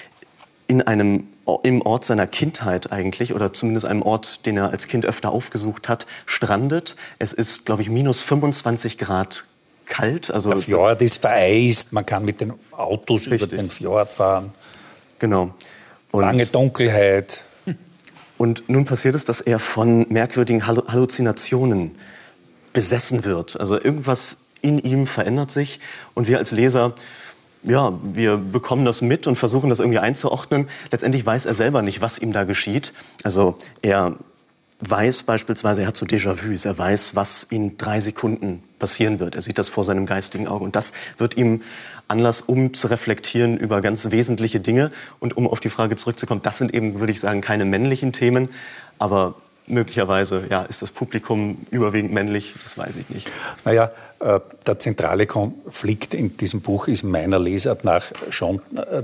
im Ort seiner Kindheit eigentlich, oder zumindest einem Ort, den er als Kind öfter aufgesucht hat, strandet. Es ist, glaube ich, minus 25 Grad kalt. Also der Fjord ist vereist, man kann mit den Autos über den Fjord fahren. Genau. Lange Dunkelheit. Und nun passiert es, dass er von merkwürdigen Halluzinationen besessen wird. Also irgendwas in ihm verändert sich und wir als Leser, ja, wir bekommen das mit und versuchen das irgendwie einzuordnen. Letztendlich weiß er selber nicht, was ihm da geschieht. Also er weiß beispielsweise, er hat so Déjà-vus, er weiß, was in 3 Sekunden passieren wird. Er sieht das vor seinem geistigen Auge und das wird ihm Anlass, um zu reflektieren über ganz wesentliche Dinge. Und um auf die Frage zurückzukommen, das sind eben, würde ich sagen, keine männlichen Themen, aber möglicherweise ist das Publikum überwiegend männlich, das weiß ich nicht. Naja, der zentrale Konflikt in diesem Buch ist meiner Lesart nach schon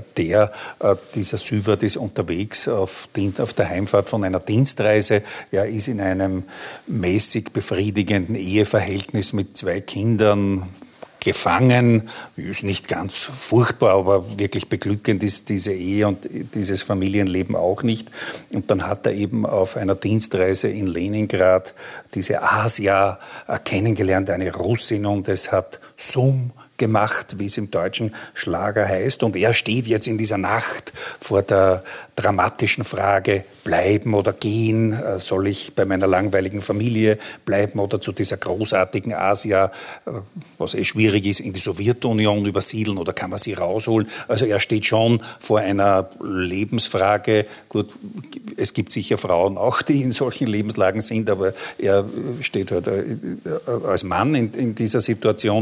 dieser Süvert ist unterwegs auf der Heimfahrt von einer Dienstreise. Er ist in einem mäßig befriedigenden Eheverhältnis mit 2 Kindern gefangen, ist nicht ganz furchtbar, aber wirklich beglückend ist diese Ehe und dieses Familienleben auch nicht. Und dann hat er eben auf einer Dienstreise in Leningrad diese Asia kennengelernt, eine Russin, und es hat Summ gemacht, wie es im deutschen Schlager heißt. Und er steht jetzt in dieser Nacht vor der dramatischen Frage, bleiben oder gehen? Soll ich bei meiner langweiligen Familie bleiben oder zu dieser großartigen Asia, was schwierig ist, in die Sowjetunion übersiedeln oder kann man sie rausholen? Also er steht schon vor einer Lebensfrage. Gut, es gibt sicher Frauen auch, die in solchen Lebenslagen sind, aber er steht halt als Mann in dieser Situation.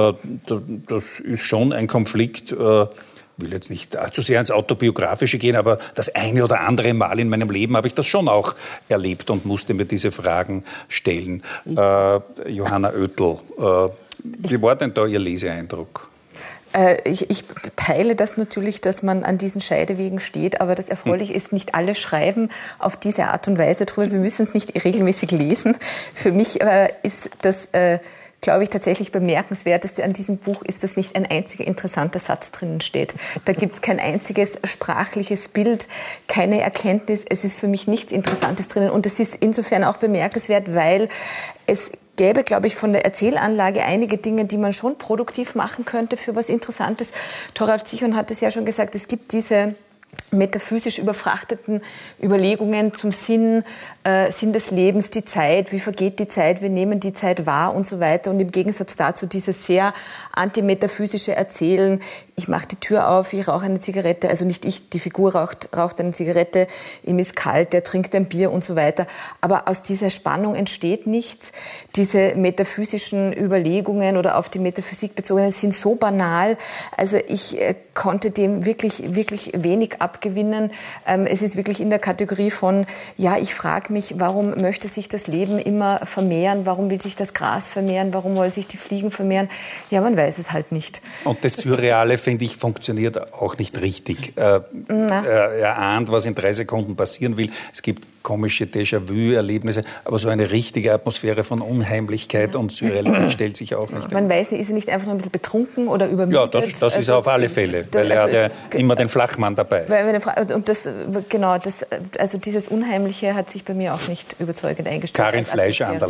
Das ist schon ein Konflikt, ich will jetzt nicht allzu sehr ins Autobiografische gehen, aber das eine oder andere Mal in meinem Leben habe ich das schon auch erlebt und musste mir diese Fragen stellen. Johanna Oethel, wie war denn da Ihr Leseeindruck? Ich teile das natürlich, dass man an diesen Scheidewegen steht, aber das Erfreuliche ist, nicht alle schreiben auf diese Art und Weise drüber. Wir müssen es nicht regelmäßig lesen. Für mich ist das glaube ich, tatsächlich bemerkenswerteste an diesem Buch ist, dass nicht ein einziger interessanter Satz drinnen steht. Da gibt es kein einziges sprachliches Bild, keine Erkenntnis. Es ist für mich nichts Interessantes drinnen. Und es ist insofern auch bemerkenswert, weil es gäbe, glaube ich, von der Erzählanlage einige Dinge, die man schon produktiv machen könnte für was Interessantes. Thoralf Zichon hat es ja schon gesagt, es gibt diese metaphysisch überfrachteten Überlegungen zum Sinn des Lebens, die Zeit, wie vergeht die Zeit, wir nehmen die Zeit wahr und so weiter. Und im Gegensatz dazu dieses sehr antimetaphysische Erzählen, ich mache die Tür auf, ich rauche eine Zigarette, also nicht ich, die Figur raucht eine Zigarette, ihm ist kalt, der trinkt ein Bier und so weiter. Aber aus dieser Spannung entsteht nichts. Diese metaphysischen Überlegungen oder auf die Metaphysik bezogenen sind so banal. Also ich konnte dem wirklich, wirklich wenig abgewinnen. nachgewinnen. Es ist wirklich in der Kategorie von, ja, ich frage mich, warum möchte sich das Leben immer vermehren? Warum will sich das Gras vermehren? Warum wollen sich die Fliegen vermehren? Ja, man weiß es halt nicht. Und das Surreale, finde ich, funktioniert auch nicht richtig. Er ahnt, was in 3 Sekunden passieren will. Es gibt komische Déjà-vu-Erlebnisse, aber so eine richtige Atmosphäre von Unheimlichkeit und Surrealität stellt sich auch nicht. Man weiß nicht, ist er nicht einfach nur ein bisschen betrunken oder übermüdet? Ja, das ist er auf alle Fälle, weil er hat ja immer den Flachmann dabei. Und dieses Unheimliche hat sich bei mir auch nicht überzeugend eingestellt. Karin Fleischandl,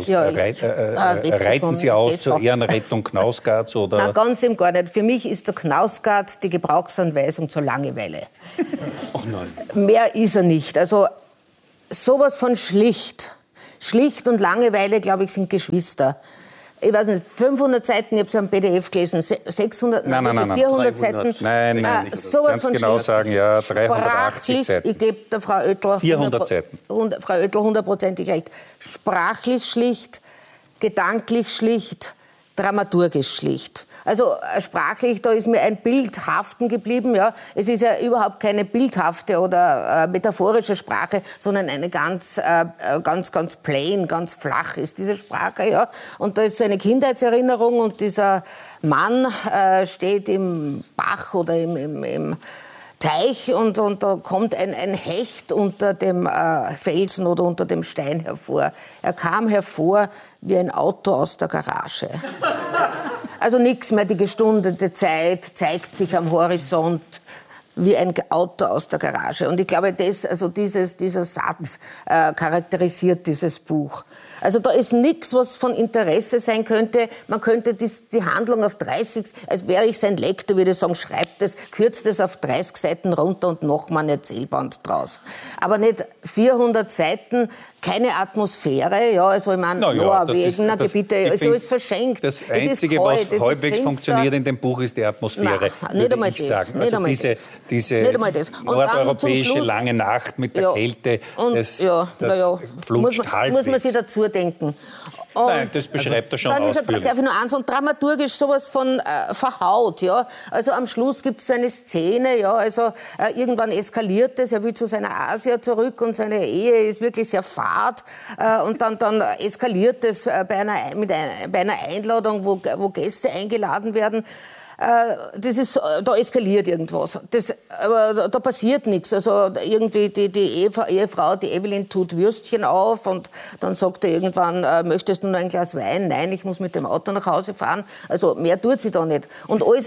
reiten Sie aus zur Ehrenrettung Knausgards? Oder? Nein, ganz im gar nicht. Für mich ist der Knausgard die Gebrauchsanweisung zur Langeweile. Ach nein. Mehr ist er nicht. Also sowas von schlicht. Schlicht und Langeweile, glaube ich, sind Geschwister. Ich weiß nicht, 500 Seiten, ich habe es ja im PDF gelesen, 600, nein, 400 Seiten. Nein, sowas ganz von genau schlicht. sagen, ja, 380 Seiten. Ich gebe der Frau Oettel 400 Seiten. Frau Oettel 100%ig recht. Sprachlich schlicht, gedanklich schlicht, dramaturgisch schlicht. Also sprachlich, da ist mir ein Bild haften geblieben. Ja. Es ist ja überhaupt keine bildhafte oder metaphorische Sprache, sondern eine ganz plain, ganz flach ist diese Sprache. Ja. Und da ist so eine Kindheitserinnerung und dieser Mann steht im Bach oder im Teich und da kommt ein Hecht unter dem Felsen oder unter dem Stein hervor. Er kam hervor wie ein Auto aus der Garage. Also nichts mehr, die gestundete Zeit zeigt sich am Horizont wie ein Auto aus der Garage. Und ich glaube, dieser Satz charakterisiert dieses Buch. Also da ist nichts, was von Interesse sein könnte. Man könnte die Handlung auf 30, als wäre ich sein Lektor, würde ich sagen, schreibt es, kürzt es auf 30 Seiten runter und mach mal ein Erzählband draus. Aber nicht 400 Seiten, keine Atmosphäre, ja, also ich meine, Norwegen, Gebiete, also ist verschenkt. Das Einzige, was halbwegs funktioniert in dem Buch, ist die Atmosphäre, würde ich sagen. Also diese nordeuropäische lange Nacht mit der Kälte, das flutscht halbwegs. Muss man sich dazu denken. Und nein, das beschreibt er schon ausführlich. Darf ich nur eins und dramaturgisch sowas von verhaut, ja. Also am Schluss gibt es so eine Szene, ja, also irgendwann eskaliert es, er will zu seiner Asia zurück und seine Ehe ist wirklich sehr fad und dann eskaliert es bei einer Einladung, wo Gäste eingeladen werden. Da eskaliert irgendwas. Aber da passiert nichts. Also irgendwie die Ehefrau, die Evelyn, tut Würstchen auf und dann sagt er irgendwann, möchtest du noch ein Glas Wein? Nein, ich muss mit dem Auto nach Hause fahren. Also mehr tut sie da nicht. Und alles,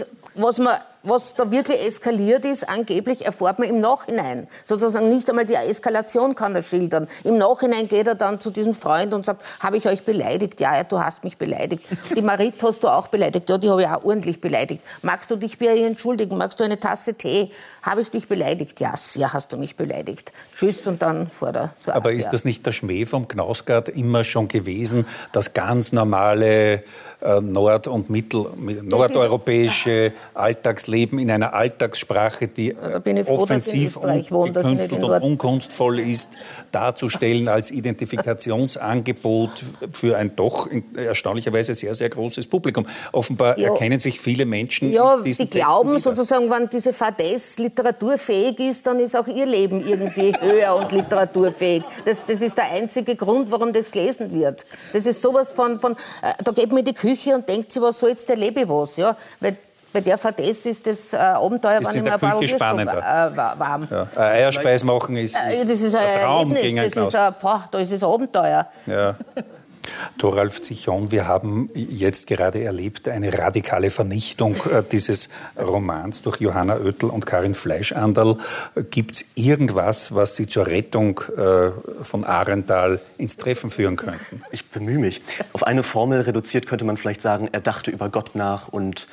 was da wirklich eskaliert ist, angeblich erfährt man im Nachhinein. Sozusagen nicht einmal die Eskalation kann er schildern. Im Nachhinein geht er dann zu diesem Freund und sagt, habe ich euch beleidigt? Ja, du hast mich beleidigt. Die Marit hast du auch beleidigt. Ja, die habe ich auch ordentlich beleidigt. Magst du dich bei ihr entschuldigen? Magst du eine Tasse Tee? Habe ich dich beleidigt? Ja, hast du mich beleidigt. Tschüss und dann vor der zur Aber Asia. Ist das nicht der Schmäh vom Knausgard immer schon gewesen, das ganz normale nord- und nordeuropäische Alltagsleben in einer Alltagssprache, die offensiv und gekünstelt und unkunstvoll ist, darzustellen als Identifikationsangebot für ein doch erstaunlicherweise sehr, sehr großes Publikum. Offenbar erkennen sich viele Menschen in diesen die glauben sozusagen, wenn diese Fadesse literaturfähig ist, dann ist auch ihr Leben irgendwie höher und literaturfähig. Das ist der einzige Grund, warum das gelesen wird. Das ist sowas von da geht mir die Küche und denkt sich, was soll jetzt der Lebewas, ja? Weil bei der Fadesse ist das Abenteuer, ist wenn in der Küche spannender. Warm. Ja. Eierspeis machen ist das ist ein Traum Erlebnis, gegen einen Knaus. Da ist es ein Abenteuer. Ja. Thoralf Zichon, wir haben jetzt gerade erlebt eine radikale Vernichtung dieses Romans durch Johanna Oettel und Karin Fleischandl. Gibt es irgendwas, was Sie zur Rettung von Ahrendal ins Treffen führen könnten? Ich bemühe mich. Auf eine Formel reduziert könnte man vielleicht sagen, er dachte über Gott nach und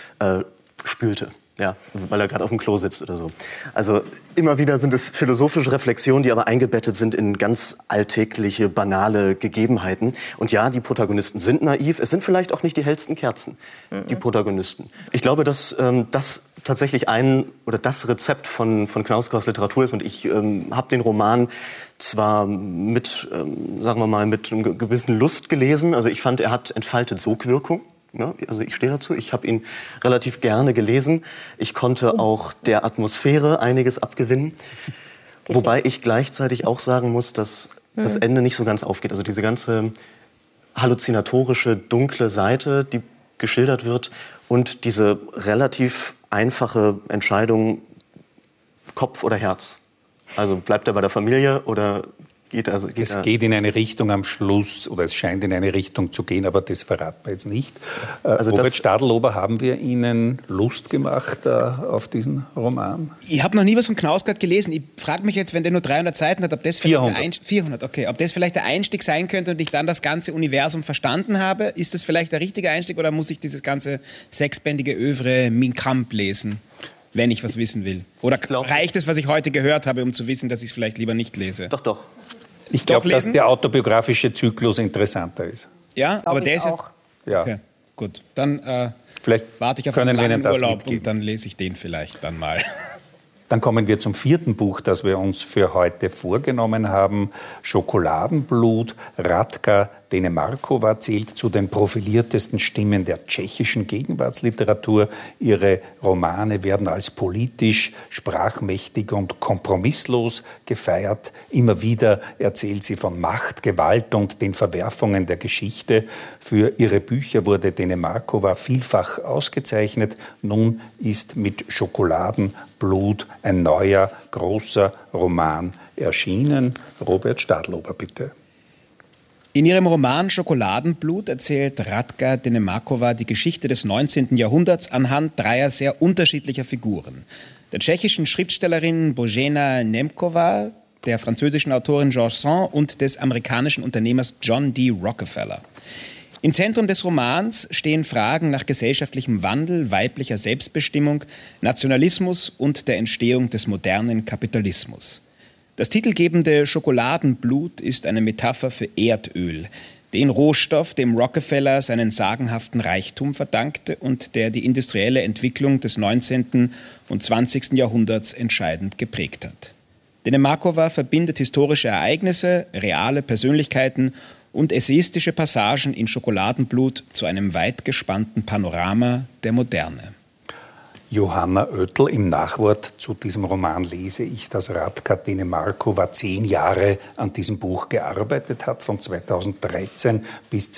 spülte. Ja, weil er gerade auf dem Klo sitzt oder so. Also immer wieder sind es philosophische Reflexionen, die aber eingebettet sind in ganz alltägliche, banale Gegebenheiten. Und ja, die Protagonisten sind naiv. Es sind vielleicht auch nicht die hellsten Kerzen, die Protagonisten. Ich glaube, dass das tatsächlich das Rezept von Knausgårds Literatur ist. Und ich habe den Roman zwar mit einer gewissen Lust gelesen. Also ich fand, er hat entfaltet Sogwirkung. Ja, also ich stehe dazu. Ich habe ihn relativ gerne gelesen. Ich konnte auch der Atmosphäre einiges abgewinnen. Wobei ich gleichzeitig auch sagen muss, dass das Ende nicht so ganz aufgeht. Also diese ganze halluzinatorische, dunkle Seite, die geschildert wird, und diese relativ einfache Entscheidung, Kopf oder Herz. Also bleibt er bei der Familie oder es geht in eine Richtung am Schluss, oder es scheint in eine Richtung zu gehen, aber das verraten wir jetzt nicht. Robert Stadelober, haben wir Ihnen Lust gemacht auf diesen Roman? Ich habe noch nie was von Knausgard gelesen. Ich frage mich jetzt, wenn der nur 300 Seiten hat, ob das vielleicht 400, okay, ob das vielleicht der Einstieg sein könnte und ich dann das ganze Universum verstanden habe. Ist das vielleicht der richtige Einstieg oder muss ich dieses ganze sechsbändige Övre Mein Kampf lesen, wenn ich was wissen will? Oder reicht es, was ich heute gehört habe, um zu wissen, dass ich es vielleicht lieber nicht lese? Doch. Ich glaube, dass der autobiografische Zyklus interessanter ist. Ja, aber der ist jetzt... Ja. Okay, gut. Dann vielleicht warte ich auf einen langen Urlaub und dann lese ich den vielleicht dann mal. Dann kommen wir zum 4. Buch, das wir uns für heute vorgenommen haben. Schokoladenblut. Radka Denemarkova zählt zu den profiliertesten Stimmen der tschechischen Gegenwartsliteratur. Ihre Romane werden als politisch, sprachmächtig und kompromisslos gefeiert. Immer wieder erzählt sie von Macht, Gewalt und den Verwerfungen der Geschichte. Für ihre Bücher wurde Denemarkova vielfach ausgezeichnet. Nun ist mit Schokoladenblut ein neuer, großer Roman erschienen. Robert Stadelober, bitte. In ihrem Roman Schokoladenblut erzählt Radka Denemarkova die Geschichte des 19. Jahrhunderts anhand 3 sehr unterschiedlicher Figuren. Der tschechischen Schriftstellerin Božena Němcová, der französischen Autorin Georges Sand und des amerikanischen Unternehmers John D. Rockefeller. Im Zentrum des Romans stehen Fragen nach gesellschaftlichem Wandel, weiblicher Selbstbestimmung, Nationalismus und der Entstehung des modernen Kapitalismus. Das titelgebende Schokoladenblut ist eine Metapher für Erdöl, den Rohstoff, dem Rockefeller seinen sagenhaften Reichtum verdankte und der die industrielle Entwicklung des 19. und 20. Jahrhunderts entscheidend geprägt hat. Denemarkova verbindet historische Ereignisse, reale Persönlichkeiten und essayistische Passagen in Schokoladenblut zu einem weit gespannten Panorama der Moderne. Johanna Oettel, im Nachwort zu diesem Roman lese ich, dass Radka Denemarkova 10 Jahre an diesem Buch gearbeitet hat, von 2013 bis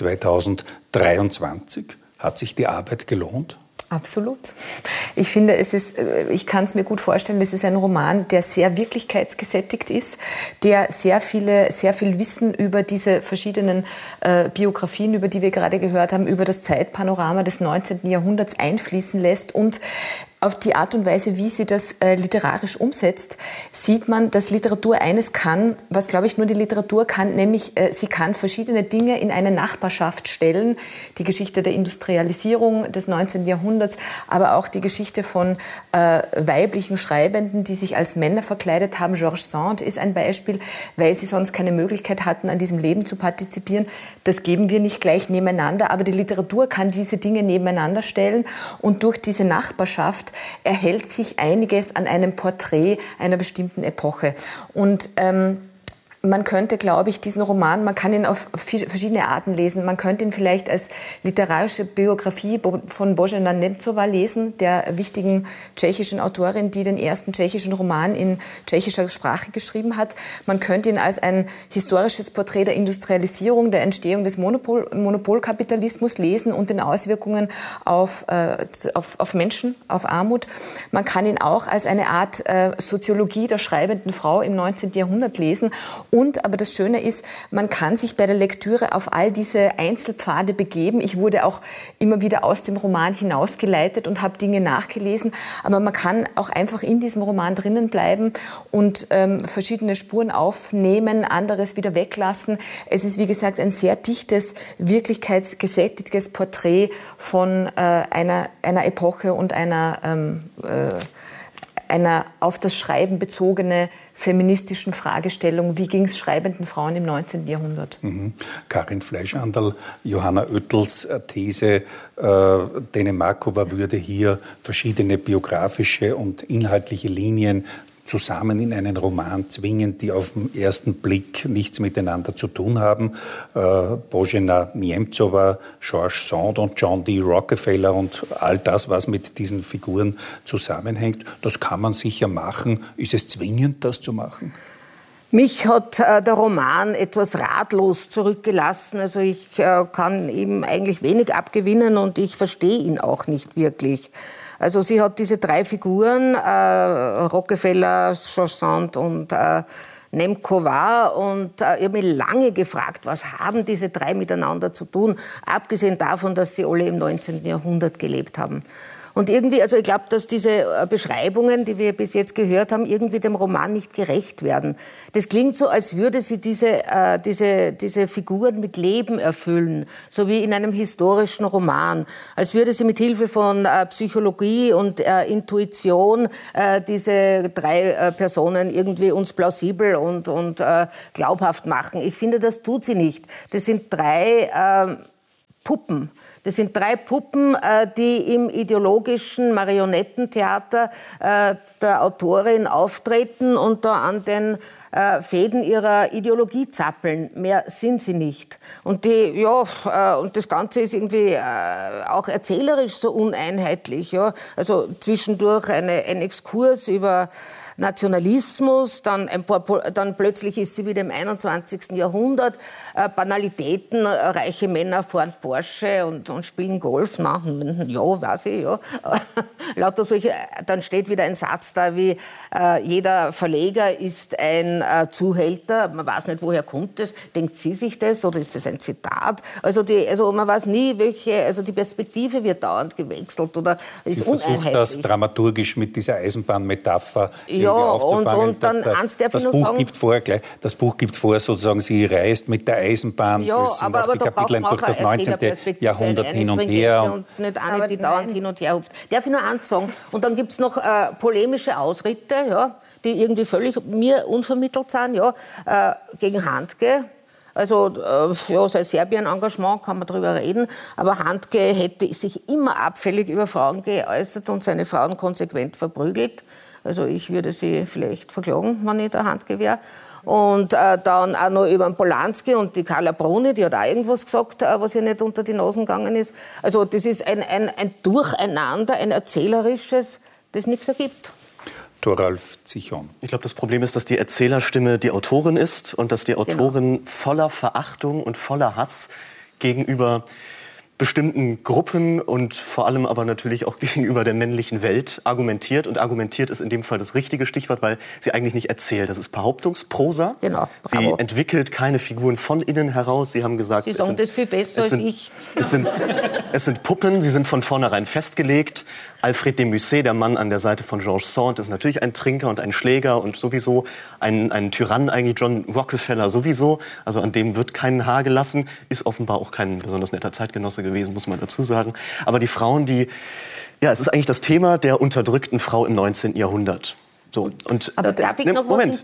2023. Hat sich die Arbeit gelohnt? Absolut. Ich finde, ich kann es mir gut vorstellen, es ist ein Roman, der sehr wirklichkeitsgesättigt ist, der sehr viel Wissen über diese verschiedenen Biografien, über die wir gerade gehört haben, über das Zeitpanorama des 19. Jahrhunderts einfließen lässt, und auf die Art und Weise, wie sie das literarisch umsetzt, sieht man, dass Literatur eines kann, was, glaube ich, nur die Literatur kann, nämlich sie kann verschiedene Dinge in eine Nachbarschaft stellen. Die Geschichte der Industrialisierung des 19. Jahrhunderts, aber auch die Geschichte von weiblichen Schreibenden, die sich als Männer verkleidet haben. Georges Sand ist ein Beispiel, weil sie sonst keine Möglichkeit hatten, an diesem Leben zu partizipieren. Das geben wir nicht gleich nebeneinander, aber die Literatur kann diese Dinge nebeneinander stellen, und durch diese Nachbarschaft erhält sich einiges an einem Porträt einer bestimmten Epoche. Und man könnte, glaube ich, diesen Roman, man kann ihn auf verschiedene Arten lesen. Man könnte ihn vielleicht als literarische Biografie von Božena Němcová lesen, der wichtigen tschechischen Autorin, die den ersten tschechischen Roman in tschechischer Sprache geschrieben hat. Man könnte ihn als ein historisches Porträt der Industrialisierung, der Entstehung des Monopolkapitalismus lesen und den Auswirkungen auf Menschen, auf Armut. Man kann ihn auch als eine Art Soziologie der schreibenden Frau im 19. Jahrhundert lesen. Und, aber das Schöne ist, man kann sich bei der Lektüre auf all diese Einzelpfade begeben. Ich wurde auch immer wieder aus dem Roman hinausgeleitet und habe Dinge nachgelesen. Aber man kann auch einfach in diesem Roman drinnen bleiben und verschiedene Spuren aufnehmen, anderes wieder weglassen. Es ist, wie gesagt, ein sehr dichtes, wirklichkeitsgesättigtes Porträt von einer Epoche und einer auf das Schreiben bezogene feministischen Fragestellung. Wie ging es schreibenden Frauen im 19. Jahrhundert? Karin Fleischandl, Johanna Oettels These, Denemarkova würde hier verschiedene biografische und inhaltliche Linien zusammen in einen Roman zwingen, die auf den ersten Blick nichts miteinander zu tun haben. Božena Němcová, George Sand und John D. Rockefeller und all das, was mit diesen Figuren zusammenhängt. Das kann man sicher machen. Ist es zwingend, das zu machen? Mich hat der Roman etwas ratlos zurückgelassen. Also ich kann ihm eigentlich wenig abgewinnen und ich verstehe ihn auch nicht wirklich. Also sie hat diese drei Figuren, Rockefeller, George Sand und Němcová, und ich habe mich lange gefragt, was haben diese drei miteinander zu tun, abgesehen davon, dass sie alle im 19. Jahrhundert gelebt haben. Und irgendwie, also ich glaube, dass diese Beschreibungen, die wir bis jetzt gehört haben, irgendwie dem Roman nicht gerecht werden. Das klingt so, als würde sie diese Figuren mit Leben erfüllen, so wie in einem historischen Roman. Als würde sie mit Hilfe von Psychologie und Intuition diese drei Personen irgendwie uns plausibel und glaubhaft machen. Ich finde, das tut sie nicht. Das sind drei Puppen. Das sind drei Puppen, die im ideologischen Marionettentheater der Autorin auftreten und da an den Fäden ihrer Ideologie zappeln. Mehr sind sie nicht. Und und das Ganze ist irgendwie auch erzählerisch so uneinheitlich. Ja? Also zwischendurch ein Exkurs über Nationalismus, dann plötzlich ist sie wieder im 21. Jahrhundert, Banalitäten, reiche Männer fahren Porsche und spielen Golf, weiß ich, ja. Lauter solche, dann steht wieder ein Satz da wie, jeder Verleger ist ein Zuhälter, man weiß nicht, woher kommt das, denkt sie sich das oder ist das ein Zitat? Also man weiß nie, die Perspektive wird dauernd gewechselt oder ist uneinheitlich. Sie versucht das dramaturgisch mit dieser Eisenbahnmetapher aufzufangen. Und dann das Buch gibt vor, sozusagen, sie reist mit der Eisenbahn. Ja, aber die Kapitel durch das 19. Jahrhundert hin und her. Und nicht eine, die dauernd hin und her hupft. Darf ich nur eins sagen? Und dann gibt es noch polemische Ausritte, ja, die irgendwie völlig mir unvermittelt sind, ja, gegen Handke. Also, sein Serbien-Engagement kann man darüber reden, aber Handke hätte sich immer abfällig über Frauen geäußert und seine Frauen konsequent verprügelt. Also ich würde sie vielleicht verklagen, wenn ich der Handke wäre. Und dann auch noch über den Polanski und die Carla Bruni, die hat auch irgendwas gesagt, was ihr nicht unter die Nasen gegangen ist. Also das ist ein Durcheinander, ein erzählerisches, das nichts ergibt. Thoralf Zichon. Ich glaube, das Problem ist, dass die Erzählerstimme die Autorin ist und dass die Autorin voller Verachtung und voller Hass gegenüber bestimmten Gruppen und vor allem aber natürlich auch gegenüber der männlichen Welt argumentiert. Und argumentiert ist in dem Fall das richtige Stichwort, weil sie eigentlich nicht erzählt. Das ist Behauptungsprosa. Genau, sie entwickelt keine Figuren von innen heraus. Sie haben gesagt, Sie sagen das viel besser als ich. Es sind Puppen, sie sind von vornherein festgelegt. Alfred de Musset, der Mann an der Seite von Georges Sand, ist natürlich ein Trinker und ein Schläger und sowieso ein Tyrann, eigentlich John Rockefeller sowieso. Also an dem wird kein Haar gelassen. Ist offenbar auch kein besonders netter Zeitgenosse gewesen, muss man dazu sagen. Aber die Frauen, es ist eigentlich das Thema der unterdrückten Frau im 19. Jahrhundert. So, und aber darf ich noch Moment,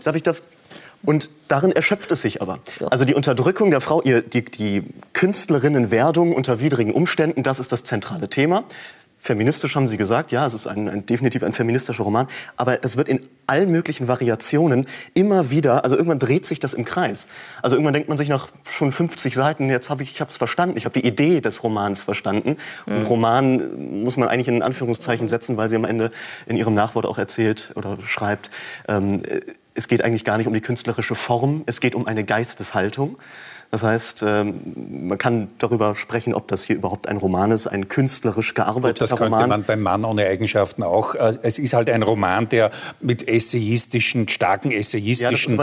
und darin erschöpft es sich aber. Ja. Also die Unterdrückung der Frau, die Künstlerinnenwerdung unter widrigen Umständen, das ist das zentrale Thema. Feministisch haben Sie gesagt, ja, es ist definitiv ein feministischer Roman, aber es wird in allen möglichen Variationen immer wieder, also irgendwann dreht sich das im Kreis. Also irgendwann denkt man sich nach schon 50 Seiten, ich habe es verstanden, ich habe die Idee des Romans verstanden. Und Roman muss man eigentlich in Anführungszeichen setzen, weil sie am Ende in ihrem Nachwort auch erzählt oder schreibt, es geht eigentlich gar nicht um die künstlerische Form, es geht um eine Geisteshaltung. Das heißt, man kann darüber sprechen, ob das hier überhaupt ein Roman ist, ein künstlerisch gearbeiteter Roman. Das könnte man beim Mann ohne Eigenschaften auch. Es ist halt ein Roman, der mit starken essayistischen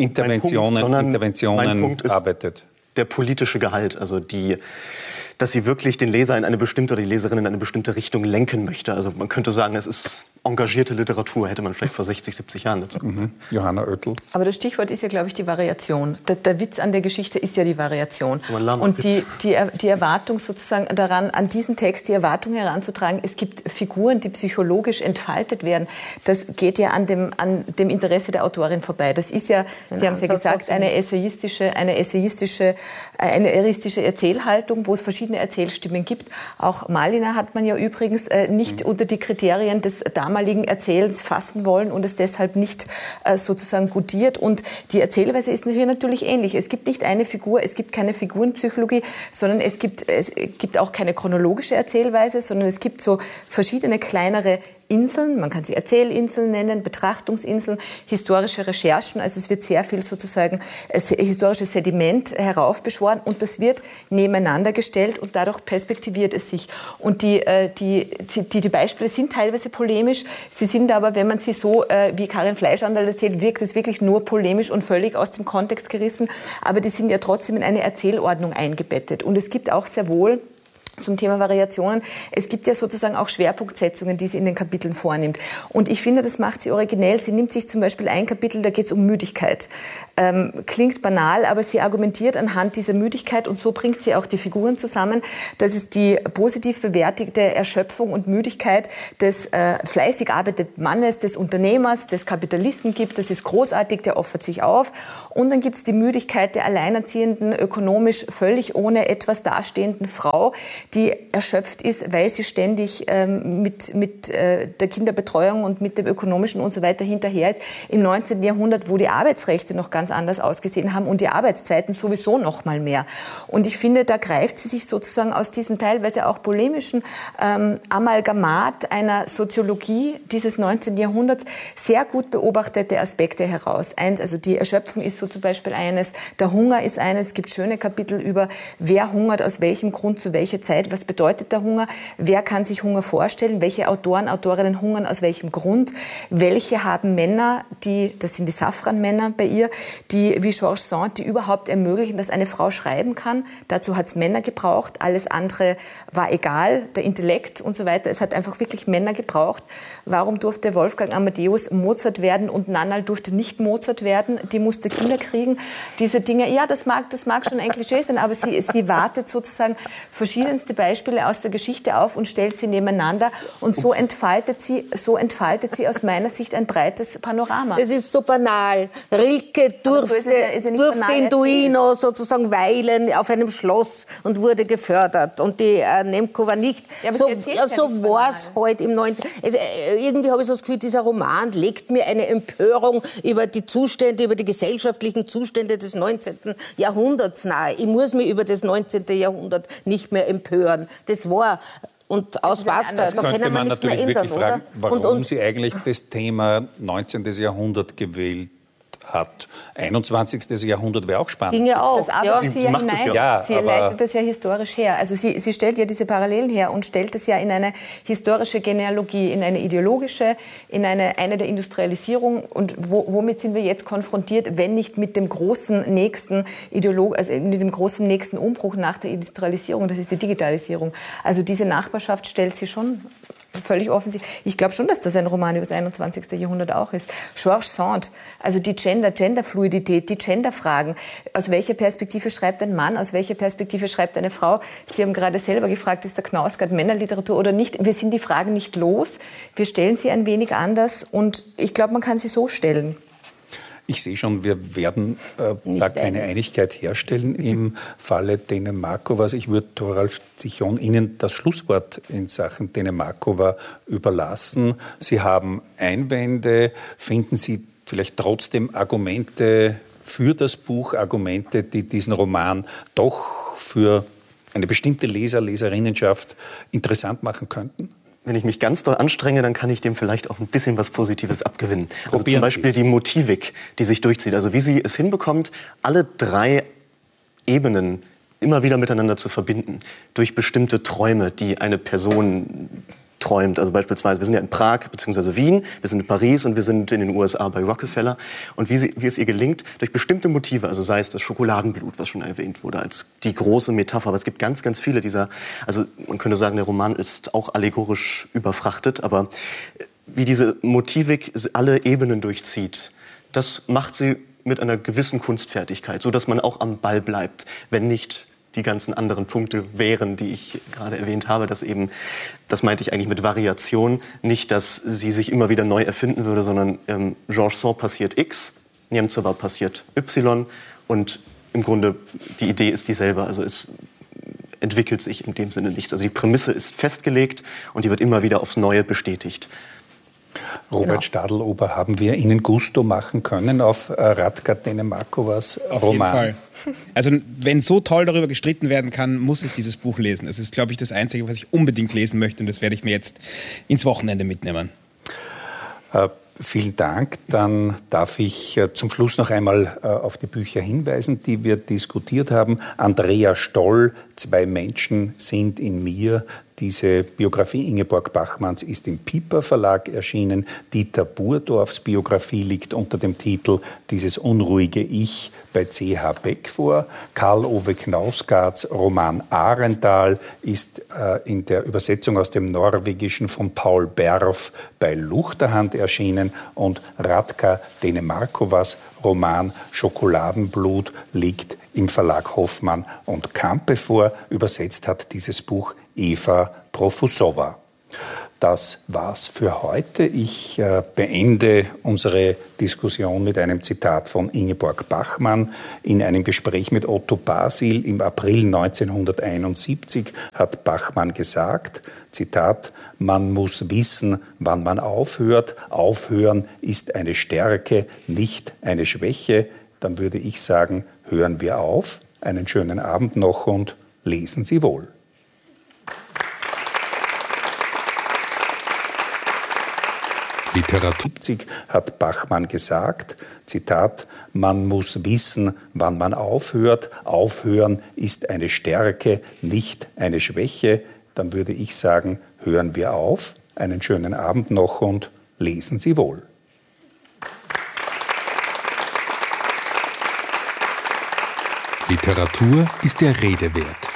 Interventionen arbeitet. Der politische Gehalt, also dass sie wirklich den Leser in eine bestimmte oder die Leserin in eine bestimmte Richtung lenken möchte. Also man könnte sagen, es ist engagierte Literatur, hätte man vielleicht vor 60, 70 Jahren dazu gesagt. Johanna Oertel. Aber das Stichwort ist ja, glaube ich, die Variation. Der Witz an der Geschichte ist ja die Variation. Und die Erwartung sozusagen daran, an diesen Text die Erwartung heranzutragen, es gibt Figuren, die psychologisch entfaltet werden, das geht ja an dem Interesse der Autorin vorbei. Das ist ja, Sie haben es ja gesagt, eine essayistische Erzählhaltung, wo es verschiedene Erzählstimmen gibt. Auch Malina hat man ja übrigens nicht unter die Kriterien des damaligen damaligen Erzählens fassen wollen und es deshalb nicht sozusagen gutiert. Und die Erzählweise ist hier natürlich ähnlich. Es gibt nicht eine Figur, es gibt keine Figurenpsychologie, sondern es gibt auch keine chronologische Erzählweise, sondern es gibt so verschiedene kleinere Inseln, man kann sie Erzählinseln nennen, Betrachtungsinseln, historische Recherchen, also es wird sehr viel sozusagen historisches Sediment heraufbeschworen und das wird nebeneinander gestellt und dadurch perspektiviert es sich. Und die Beispiele sind teilweise polemisch, sie sind aber, wenn man sie so, wie Karin Fleischandl erzählt, wirkt es wirklich nur polemisch und völlig aus dem Kontext gerissen, aber die sind ja trotzdem in eine Erzählordnung eingebettet. Und es gibt auch sehr wohl zum Thema Variationen. Es gibt ja sozusagen auch Schwerpunktsetzungen, die sie in den Kapiteln vornimmt. Und ich finde, das macht sie originell. Sie nimmt sich zum Beispiel ein Kapitel, da geht es um Müdigkeit. Klingt banal, aber sie argumentiert anhand dieser Müdigkeit und so bringt sie auch die Figuren zusammen, dass es die positiv bewertigte Erschöpfung und Müdigkeit des fleißig arbeitenden Mannes, des Unternehmers, des Kapitalisten gibt. Das ist großartig, der opfert sich auf. Und dann gibt es die Müdigkeit der alleinerziehenden, ökonomisch völlig ohne etwas dastehenden Frau, die erschöpft ist, weil sie ständig mit der Kinderbetreuung und mit dem Ökonomischen und so weiter hinterher ist. Im 19. Jahrhundert, wo die Arbeitsrechte noch ganz anders ausgesehen haben und die Arbeitszeiten sowieso noch mal mehr. Und ich finde, da greift sie sich sozusagen aus diesem teilweise auch polemischen Amalgamat einer Soziologie dieses 19. Jahrhunderts sehr gut beobachtete Aspekte heraus. Also die Erschöpfung ist so zum Beispiel eines, der Hunger ist eines, es gibt schöne Kapitel über, wer hungert, aus welchem Grund, zu welcher Zeit. Was bedeutet der Hunger? Wer kann sich Hunger vorstellen? Welche Autoren, Autorinnen hungern aus welchem Grund? Welche haben Männer, das sind die Safran-Männer bei ihr, die wie Georges Sand, die überhaupt ermöglichen, dass eine Frau schreiben kann. Dazu hat es Männer gebraucht. Alles andere war egal, der Intellekt und so weiter. Es hat einfach wirklich Männer gebraucht. Warum durfte Wolfgang Amadeus Mozart werden und Nannal durfte nicht Mozart werden? Die musste Kinder kriegen. Diese Dinge, ja, das mag schon ein Klischee sein, aber sie wartet sozusagen verschiedenste Beispiele aus der Geschichte auf und stellt sie nebeneinander und so entfaltet sie aus meiner Sicht ein breites Panorama. Es ist so banal. Rilke durfte in Duino sozusagen weilen auf einem Schloss und wurde gefördert und die Nemco war nicht. Ja, so war es heute im 9. Irgendwie habe ich so das Gefühl, dieser Roman legt mir eine Empörung über die Zustände, über die gesellschaftlichen Zustände des 19. Jahrhunderts nahe. Ich muss mich über das 19. Jahrhundert nicht mehr empören. Das war und aus was da können wir nichts mehr ändern, fragen, warum und sie eigentlich das Thema 19. Jahrhundert gewählt hat. 21. Jahrhundert wäre auch spannend. Ging ja auch. Das arbeitet sie ja hinein. Sie leitet das ja historisch her. Also sie stellt ja diese Parallelen her und stellt es ja in eine historische Genealogie, in eine ideologische, in eine der Industrialisierung. Und womit sind wir jetzt konfrontiert, wenn nicht mit dem großen nächsten mit dem großen nächsten Umbruch nach der Industrialisierung? Das ist die Digitalisierung. Also diese Nachbarschaft stellt sie schon völlig offensichtlich. Ich glaube schon, dass das ein Roman über das 21. Jahrhundert auch ist. Georges Sand, also die Genderfluidität, die Genderfragen. Aus welcher Perspektive schreibt ein Mann, aus welcher Perspektive schreibt eine Frau? Sie haben gerade selber gefragt, ist der Knausgard Männerliteratur oder nicht? Wir sind die Fragen nicht los. Wir stellen sie ein wenig anders und ich glaube, man kann sie so stellen. Ich sehe schon, wir werden da keine Einigkeit herstellen im Falle Dänemarkova. Ich würde, Thoralf Zichon, Ihnen das Schlusswort in Sachen Dänemarkova überlassen. Sie haben Einwände. Finden Sie vielleicht trotzdem Argumente für das Buch, Argumente, die diesen Roman doch für eine bestimmte Leserinnenschaft interessant machen könnten? Wenn ich mich ganz doll anstrenge, dann kann ich dem vielleicht auch ein bisschen was Positives abgewinnen. Also zum Beispiel die Motivik, die sich durchzieht. Also wie sie es hinbekommt, alle 3 Ebenen immer wieder miteinander zu verbinden. Durch bestimmte Träume, die eine Person träumt. Also beispielsweise, wir sind ja in Prag bzw. Wien, wir sind in Paris und wir sind in den USA bei Rockefeller. Und wie es ihr gelingt, durch bestimmte Motive, also sei es das Schokoladenblut, was schon erwähnt wurde, als die große Metapher. Aber es gibt ganz, ganz viele dieser, also man könnte sagen, der Roman ist auch allegorisch überfrachtet, aber wie diese Motivik alle Ebenen durchzieht, das macht sie mit einer gewissen Kunstfertigkeit, so dass man auch am Ball bleibt, wenn nicht die ganzen anderen Punkte wären, die ich gerade erwähnt habe, dass eben, das meinte ich eigentlich mit Variation, nicht, dass sie sich immer wieder neu erfinden würde, sondern Georges Sand passiert X, Němcová passiert Y und im Grunde die Idee ist dieselbe, also es entwickelt sich in dem Sinne nichts. Also die Prämisse ist festgelegt und die wird immer wieder aufs Neue bestätigt. Robert Stadlober, haben wir Ihnen Gusto machen können auf Radka Denemarkovas Roman? Auf jeden Fall. Also wenn so toll darüber gestritten werden kann, muss ich dieses Buch lesen. Es ist, glaube ich, das Einzige, was ich unbedingt lesen möchte, und das werde ich mir jetzt ins Wochenende mitnehmen. Vielen Dank. Dann darf ich zum Schluss noch einmal auf die Bücher hinweisen, die wir diskutiert haben. Andrea Stoll, Zwei Menschen sind in mir. Diese Biografie Ingeborg Bachmanns ist im Piper Verlag erschienen. Dieter Burdorfs Biografie liegt unter dem Titel Dieses unruhige Ich bei C.H. Beck vor. Karl-Ove Knausgards Roman Ahrendal ist in der Übersetzung aus dem Norwegischen von Paul Berf bei Luchterhand erschienen und Radka Denemarkovas Roman Schokoladenblut liegt im Verlag Hoffmann und Campe vor. Übersetzt hat dieses Buch Eva Profusova. Das war's für heute. Ich beende unsere Diskussion mit einem Zitat von Ingeborg Bachmann. In einem Gespräch mit Otto Basil im April 1971 hat Bachmann gesagt, Zitat, man muss wissen, wann man aufhört. Aufhören ist eine Stärke, nicht eine Schwäche. Dann würde ich sagen, hören wir auf. Einen schönen Abend noch und lesen Sie wohl. Literatur. 70 hat Bachmann gesagt, Zitat, man muss wissen, wann man aufhört. Aufhören ist eine Stärke, nicht eine Schwäche. Dann würde ich sagen, hören wir auf. Einen schönen Abend noch und lesen Sie wohl. Literatur ist der Rede wert.